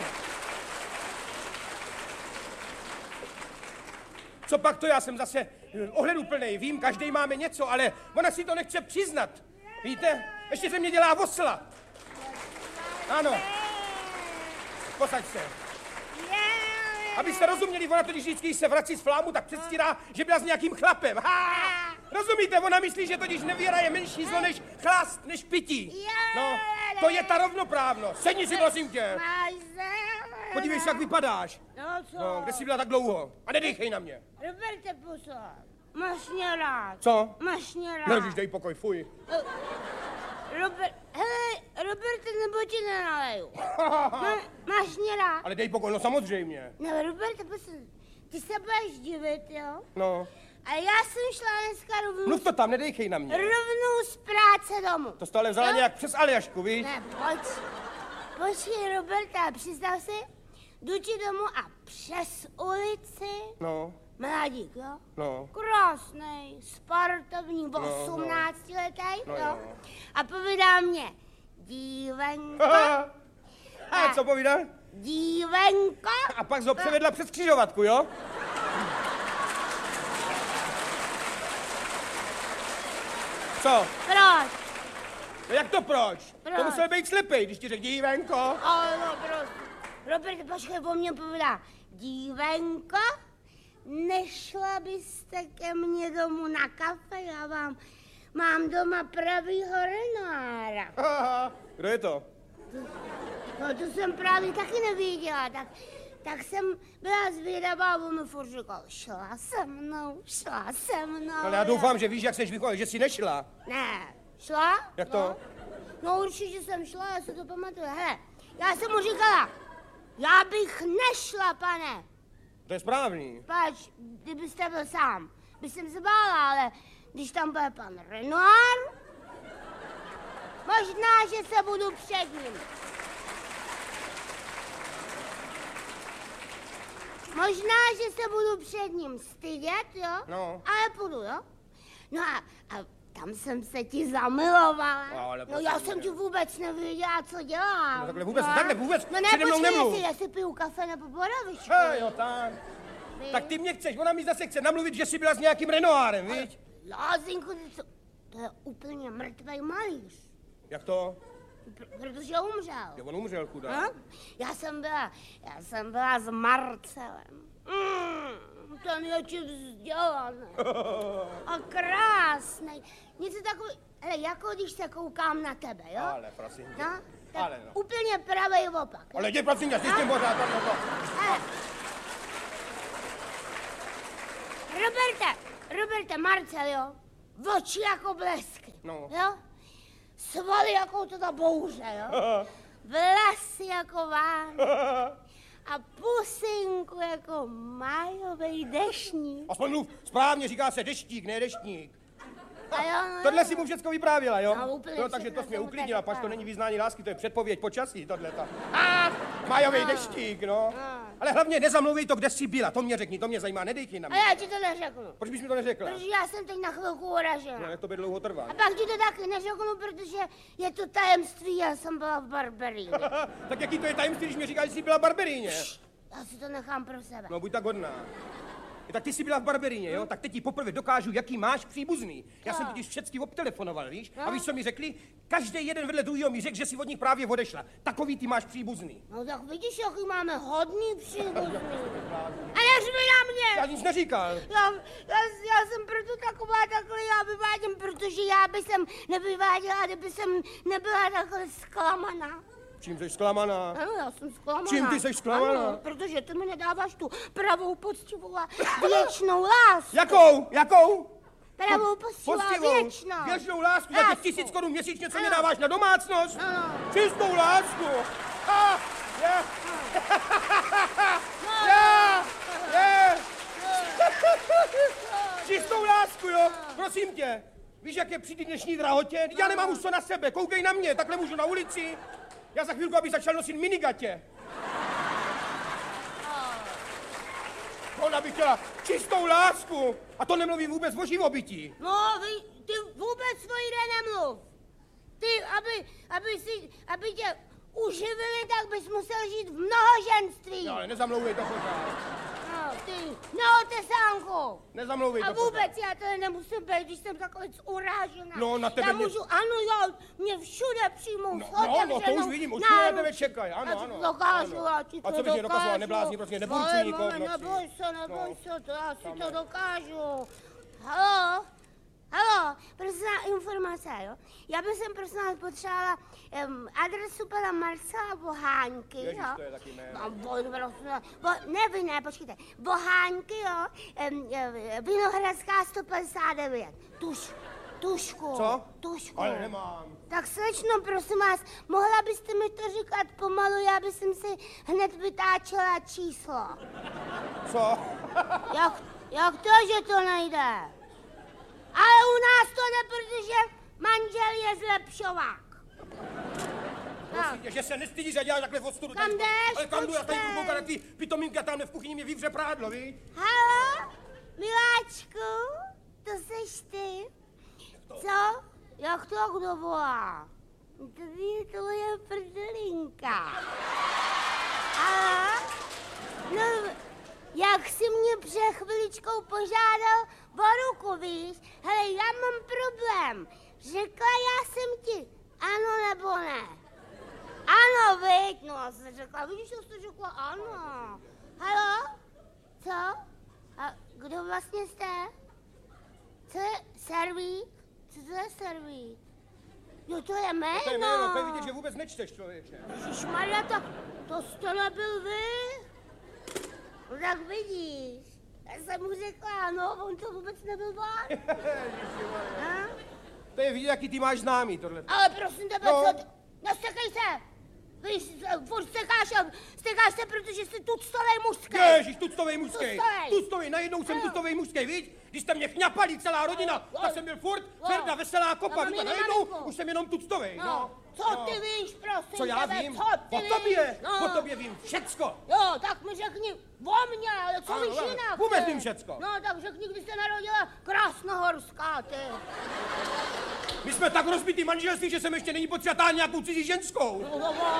Co pak to, já jsem zase ohleduplnej, vím, každý máme něco, ale ona si to nechce přiznat. Víte? Ještě se mě dělá osla. Ano. Posaď se. Abyste rozuměli, ona totiž vždycky, když se vrací z flámu, tak předstírá, že byla s nějakým chlapem. Ha! Rozumíte, ona myslí, že totiž nevěra je menší zlo než chlast, než pití. No, to je ta rovnoprávnost. Sedni si, prosím tě. Podívej se, jak vypadáš. No co? No, kde jsi byla tak dlouho? A nedejchej na mě. Roberte, puso, máš mě rád. Co? Máš mě rád. Nelžíš, dej pokoj, fuj. Robert, hele, Roberte, nebo ti nenaleju. Má, máš mě rád. Ale dej pokoj, no samozřejmě. No, Roberte, puso, ty se budeš divit, jo? No. A já jsem šla dneska rovnou... Mluv to tam, nedejchej na mě. Rovnou z práce domů. To jsi ale vzala no? nějak přes Aljašku, víš? Ne, pojď. Počkej, Roberta, představ si, jdu ti domů a přes ulici... No. Mladík, jo? No. Krásnej, sportovní, osmnáctiletý, no. jo? No, jo? A povídá mě, dívenko... A co povídá? Dívenko... A pak jsi ho převedla přes křižovatku, jo? Co? Proč? No jak to proč? Proč? To musel být slepej, když ti řekl dívenko. Ale no, proč? Robert, počkej, po mně povídá, dívenko, nešla byste ke mně domů na kafe, já vám mám doma pravýho Renoira. Aha, kdo je to? No to jsem právě taky nevěděla, tak, tak jsem byla zvědavá a on mi furt říkal, šla se mnou, šla se mnou. Ale já doufám, že víš, jak seš vychovaný, že jsi nešla. Ne, šla? Jak to? No, no určitě jsem šla, já se to pamatuju. Hele, já jsem mu říkala, já bych nešla, pane. To je správný. Pač, kdybyste byl sám, bych jsem se bála, ale když tam bude pan Renoir, možná, že se budu před ním. Možná, že se budu před ním stydět, jo? No. Ale půjdu, jo? No a, a tam jsem se ti zamilovala. No, ale no já jsem ti vůbec nevěděla, co dělám. No takhle vůbec, no. takhle vůbec, No ne, přede mnou počkej, nemluv. jestli, jestli piju kafe nebo borovičku. Hej, jo, tak. Tak ty mě chceš, ona mi zase chce namluvit, že jsi byla s nějakým Renoirem, viď? Lázinku, to, to je úplně mrtvej malíř. Jak to? Pr- protože umřel. Jo, on umřel, chudák. No? Já jsem byla, já jsem byla s Marcelem. Mm, ten je čím vzdělaný. A krásný. Něco takový, ale jako když se koukám na tebe, jo? Ale, prosím tě. No? Tak Ale no. úplně pravej opak. Ale jdi, prosím tě, s tím pořád, tak to. Roberte, Roberte, Marcel, jo? Oči jako blesky, no. Jo? Svaly jako teda bouře, jo? Vlasy jako Vánoc. A pusinku jako májovej deštník. Aspoň mluv správně, říká se deštík, ne deštník. A jo, no, Tohle si mu všechno vyprávěla, jo? No, úplně no, takže to všechno jsi mě jsem mu uklidnila, tak pač to vyprávěla. není vyznání lásky, to je předpověď počasí, tohleta. Ah, májový deštík, no. Ale hlavně nezamluvej to, kde jsi byla, to mě řekni, to mě zajímá, nedej ti na A mě. já ti to neřeknu. Proč bys mi to neřekla? Protože já jsem teď na chvilku uražena. No, jak to by dlouho trvá. A pak ti to taky neřeknu, protože je to tajemství, já jsem byla v Barberíně. Tak jaký to je tajemství, když mi říkáš, že jsi byla v Barberíně? Já si to nechám pro sebe. No, buď tak hodná. Tak ty jsi byla v Barberíně, jo? Tak teď ti poprvé dokážu, jaký máš příbuzný. Já jsem totiž všecky obtelefonoval, víš? A víš, co mi řekli? Každý jeden vedle druhého mi řekl, že si od nich právě odešla. Takový ty máš příbuzný. No tak vidíš, jaký máme hodný příbuzný. A neřvi na mě! Já nic neříkal. Já, já, já jsem proto taková takhle, já vyvádím, protože já by jsem nevyváděla, kdyby jsem nebyla takhle zklamaná. Čím jsi zklamaná? Ano, já jsem zklamaná. Čím ty jsi zklamaná? Ano, protože ty mi nedáváš tu pravou, poctivou a věčnou lásku. Jakou? Jakou? Pravou, poctivou a věčnou. Věčnou lásku za těch Lásku. tisíc korun měsíčně, co Ano. mě dáváš na domácnost? Ano. Čistou lásku. A, je. Je. Je. Čistou lásku, jo? Prosím tě. Víš, jak je při té dnešní drahotě? Já nemám už co na sebe, koukej na mě, takhle můžu na ulici. Já za chvilku, abych začal nosit minigatě. Ona by chtěla čistou lásku. A to nemluvím vůbec o živobytí. No, vy, ty vůbec svojde nemluv. Ty, aby, aby, si, aby tě uživili, tak bys musel žít v mnohoženství. No, ale nezamlouvej to pořád. No, ty, neotesánku. Nezamlouvej A to pořád. vůbec já to nemusím být, když jsem takhle urážená. No, na tebe já mě- můžu, ano, jo, mě všude přijmou No, s no, no, to otevřenou už vidím, už mě na náruč. tebe čekají, ano, Já ti ano. to dokážu, ano. já ti to A co bys mě dokazovala, neblázni, prostě neburcuj Ale, nikoho v ale, noci. neboj se, neboj No. se, to já si Tam to ne. dokážu. Halo? Halo, prosím vás, informace, jo? Já bych sem prosím vás potřebovala um, adresu pana Marcela Bohánky, Ježiš, jo? to je taky jméno. No, bo, prosím vás, bo, ne, vy ne, počkejte. Bohánky, jo? Um, Vinohradská sto padesát devět. Tuš, tušku. Co? Tušku. Ale nemám. Tak slečno, prosím vás, mohla byste mi to říkat pomalu, já bych si hned vytáčela číslo. Co? Jak, jak to, že to nejde? Ale u nás to jde, protože manžel je zlepšovák. Prosím tě, že se nestydíš a děláš takhle v odstudu. Kam tady- jdeš? Ale kam jdu, já tady Počkej. budu koukat na ty pitomínky a tamhle v kuchyni mě vyvře prádlo, víš? Halo, miláčku, to seš ty? Co? Jak to kdo volá? To je tvoje prdelinka. A? No, jak jsi mě před chviličkou požádal o ruku, víš? Hele, já mám problém. Řekla já jsem ti ano nebo ne? Ano, viď? No, já jsem řekla, vidíš, že jsi řekla ano. Halo? Co? A kdo vlastně jste? Co je servík? Co to je servík? Jo, to je jméno. To je jméno, to je vidět, že vůbec nečteš, člověče. Ježišmarja, tak to jste nebyl vy? No tak vidíš. Já jsem mu řekla ano, on to vůbec nebyl on. A? To je vidět, jaký ty máš známý, tohle. Ale prosím tebe, No. co ty? Nestekej se! Víš, furt stekáš a stekáš se, protože jsi tuctovej mužský. Ježiš, tuctovej mužský. Tuctovej. Tuctovej, najednou jsem Ano. tuctovej mužský, víš? Když jste mě chňapali celá rodina, tak jsem byl furt No. Ferda, veselá kopa, No, víš? A mamine, najednou maminku. už jsem jenom tuctovej, No, no. co no. ty víš, prosím Co já tebe, vím? co ty O víš? tobě, No. o tobě vím všecko. Jo, tak mi řekni o mně, ale co Ano, víš ano, jinak? vůbec ty? vím všecko. No, tak řekni, kdy jste narodila Krásnohorská, ty. My jsme tak rozbitý manželství, že jsem ještě není potřeba nějakou cizí ženskou. No, no, no.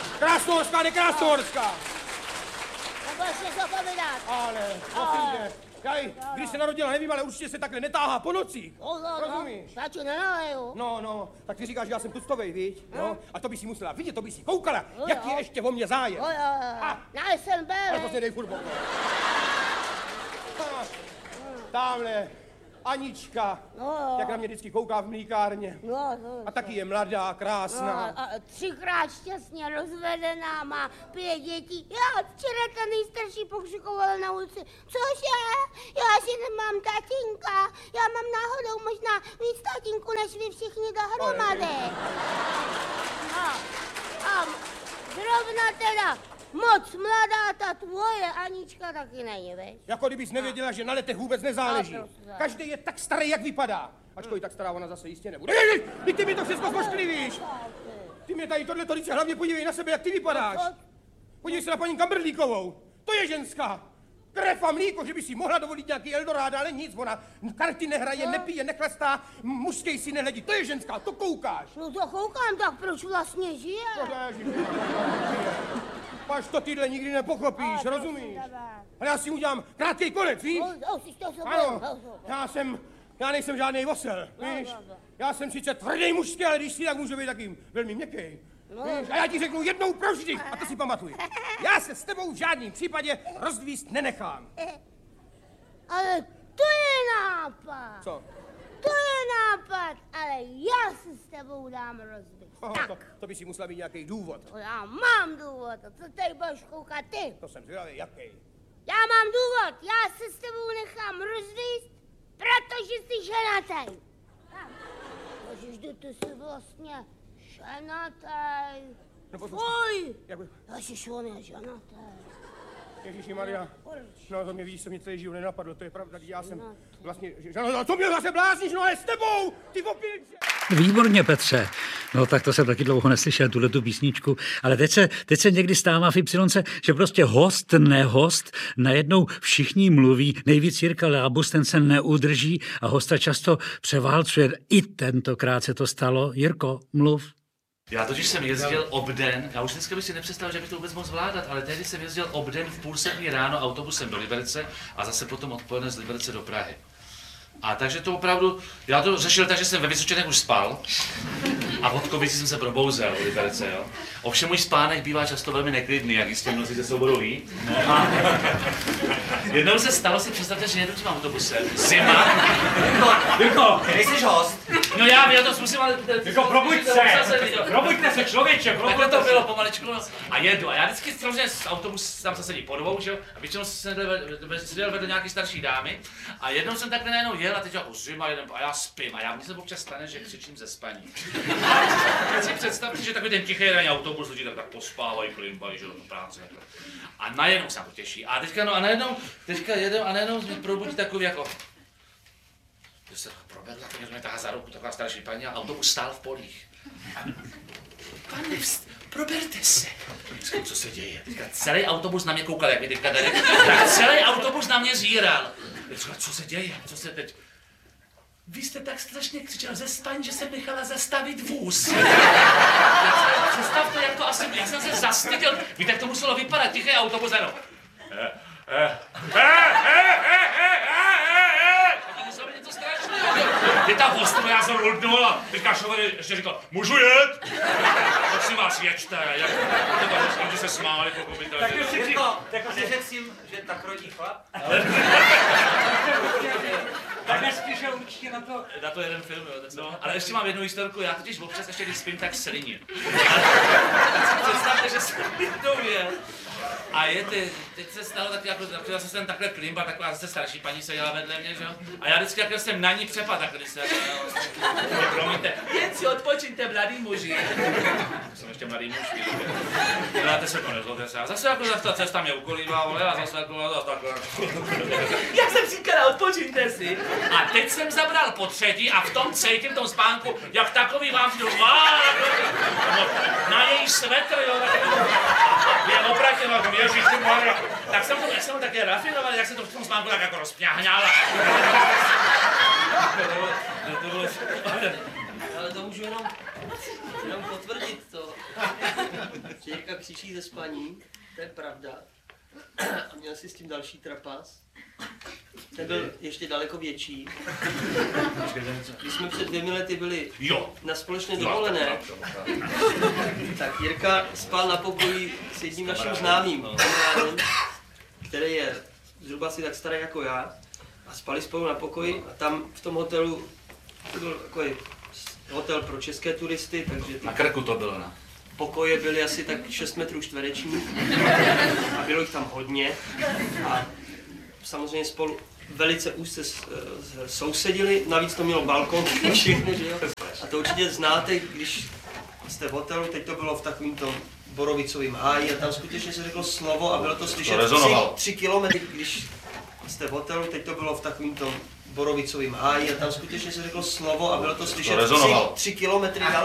Krásnohorská, ne Krásnohorská. Nebudeš něco povídat. Ale, prosím tě, Já ji, když se narodila, nevím, ale určitě se takhle netáhá po nocích. No, no, Rozumíš? Já ti nenaleju. No, no, tak ty říkáš, že já jsem tuctovej, víš? No, a to by si musela vidět, to by si koukala, No, jak jo. je ještě o mě zájem. No, jo, jo. A, Já jsem ale byl. to se dej furt boku. A, Tamhle, Anička, No, jak na mě vždycky kouká v mlýkárně. No, no. A taky je mladá, No, krásná. a třikrát šťastně rozvedená, má pět dětí. Já včera ten nejstarší pokřikoval na ulici. Cože? Já si nemám tatínka. Já mám náhodou možná víc tatínku, než vy všichni dohromady. A, a zrovna teda moc mladá ta tvoje Anička taky není, veď? Jako kdybys nevěděla, že na letech vůbec nezáleží. No, prostě. Každý je tak starý, jak vypadá. Ačkoliv tak stará ona zase jistě nebude. Ježiš, ty, ty mi to všechno zkošklivíš. Ty mě tady tohle to hlavně podívej na sebe, jak ty vypadáš. Podívej se na paní Kamberlíkovou. To je ženská. Krev a mlíko, že by si mohla dovolit nějaký Eldorado, ale nic, ona karty nehraje, nepije, nechlastá, mužskej si nehledí. To je ženská, to koukáš. No to koukám, tak proč vlastně žije? Až to tyhle nikdy nepochopíš, rozumíš? Ale já si udělám krátký konec, víš? Ano, já jsem, já nejsem žádný osel, víš? Já jsem sice tvrdý mužský, ale když si tak může být taky velmi měkký. Víš? A já ti řeknu jednou provždy, a to si pamatuj. Já se s tebou v žádném případě rozdvíst nenechám. Ale to je nápad. Co? To je nápad, ale já se s tebou dám rozbít. Oh, Tak, to, to by si musela mít nějaký důvod. to já mám důvod. A co tady budeš koukat ty? To jsem zvědavý, jaký. Já mám důvod. Já se s tebou nechám rozvíst, protože jsi ženatý. Tak. Ježiš, ty ty jsi vlastně ženatý. No, Fuj! Jak by... Ježiš, on je ženatý. Ježíši Maria, no to mě víš, co mě celý život nenapadlo, to je pravda, já jsem vlastně, že, no to mě zase blázníš, no ale s tebou, ty opět. Výborně, Petře. No tak to jsem taky dlouho neslyšel, tuhle tu písničku, ale teď se, teď se někdy stává v Ypsilonce, že prostě host, nehost, najednou všichni mluví, nejvíc Jirka Lábus, ten se neudrží a hosta často převálcuje. I tentokrát se to stalo. Jirko, mluv. Já totiž jsem jezdil obden, já už dneska bych si nepředstavil, že bych to vůbec mohl zvládat, ale tehdy jsem jezdil obden v půl sedmí ráno autobusem do Liberce a zase potom odpoledne z Liberce do Prahy. A takže to opravdu, já to řešil tak, že jsem ve Vysočanech už spal a od Kovici jsem se probouzel v Liberce, jo. Ovšem můj spánek bývá často velmi neklidný, jak jistě mnozí ze souboru ví. A jednou se stalo, si představte, že jedu tím autobusem, zima. Jirko, nejsi host. No já vím, já to zkusím, ale... Jirko, probuď se, probuďte se člověče, probuďte se. Takhle to bylo pomaličku, no. A jedu, a já vždycky samozřejmě z autobus tam se sedí po dvou, že jo, a většinou jsem seděl vedle nějaký starší dámy a jednou jsem takhle najednou jel a teď jako zima jedem a já spím a já mně se občas stane, že křičím ze spaní. A si představte, že takový ten tichý ranní autobus, lidi tak, tak pospávají, klimbají, že jo, práce. A najednou se to těší. A teďka, no a najednou, teďka jedem a najednou mě probudí takový jako... Že se proberla, protože mě tahá za ruku taková starší paní a autobus stál v polích. Pane, vst, proberte se. Říkám, co se děje? Teďka celý autobus na mě koukal, jak mi teďka tady, tak celý autobus na mě zíral. Říkám, co se děje? Co se teď... Vy jste tak strašně křičel ze spaní, že jsem nechala zastavit vůz. Představte, jak to asi, jak jsem se zastyděl. Víte, jak to muselo vypadat, tichý autobus, jenom. Eh, eh, eh, eh, eh, eh, to muselo být něco strašného. Kdy ta vostra, já jsem rudnul a teďka šofer ještě říkal, můžu jet? Prosím vás, jeďte. Jak to se smáli, pochopitelně. Tak ještě Jirko, tak si řekl jim, že tak rodí chlap. Tak nespíšel určitě na to. Na to jeden film, jo. No. Ale ještě mám jednu historku, já totiž občas ještě, když spím, tak sliním. Představte, že jsem jednou jel. A je ty, teď se stalo tak jako, zase jsem takhle klimba, taková zase starší paní seděla vedle mě, že jo? A já vždycky jako jsem na ní přepad, tak když se, promiňte, jen si odpočiňte, mladý muži. Jsem ještě mladý muž, děláte se to, nezlobte se. A zase jako ta cesta mě ukolívala, a zase jako, zase takhle. Jak jsem říkala, odpočiňte si. A teď jsem zabral po třetí a v tom cítím, v tom spánku, jak takový vám přijdu, na její svetr, jo, je opravdu, no, ježišmarja. Tak jsem to, jak jsem to také rafinoval, jak se to v tom spánku tak jako rozpňahňala. To bylo... Ale to můžu jenom, jenom potvrdit to. Že Jirka křičí ze spaní, to je pravda. A měl jsi s tím další trapas. Ten byl ještě daleko větší. Když jsme před dvěmi lety byli jo. na společné dovolené, tak Jirka spal na pokoji s jedním naším známým, který je zhruba asi tak starý jako já. A spali spolu na pokoji a tam v tom hotelu, to byl takový hotel pro české turisty, takže ty na Krku to bylo, ne? Pokoje byly asi tak šest metrů čtverečních a bylo jich tam hodně a samozřejmě spolu velice úzce sousedili, navíc to mělo balkon, všechno, že jo? A to určitě znáte, když jste v hotelu, teď to bylo v takovým tom borovicovým háji a tam skutečně se řeklo slovo a bylo to slyšet to tři, tři kilometry, když jste v hotelu, teď to bylo v takovým tom borovicovým háji a tam skutečně se řeklo slovo a bylo to slyšet to tři, tři kilometry dál.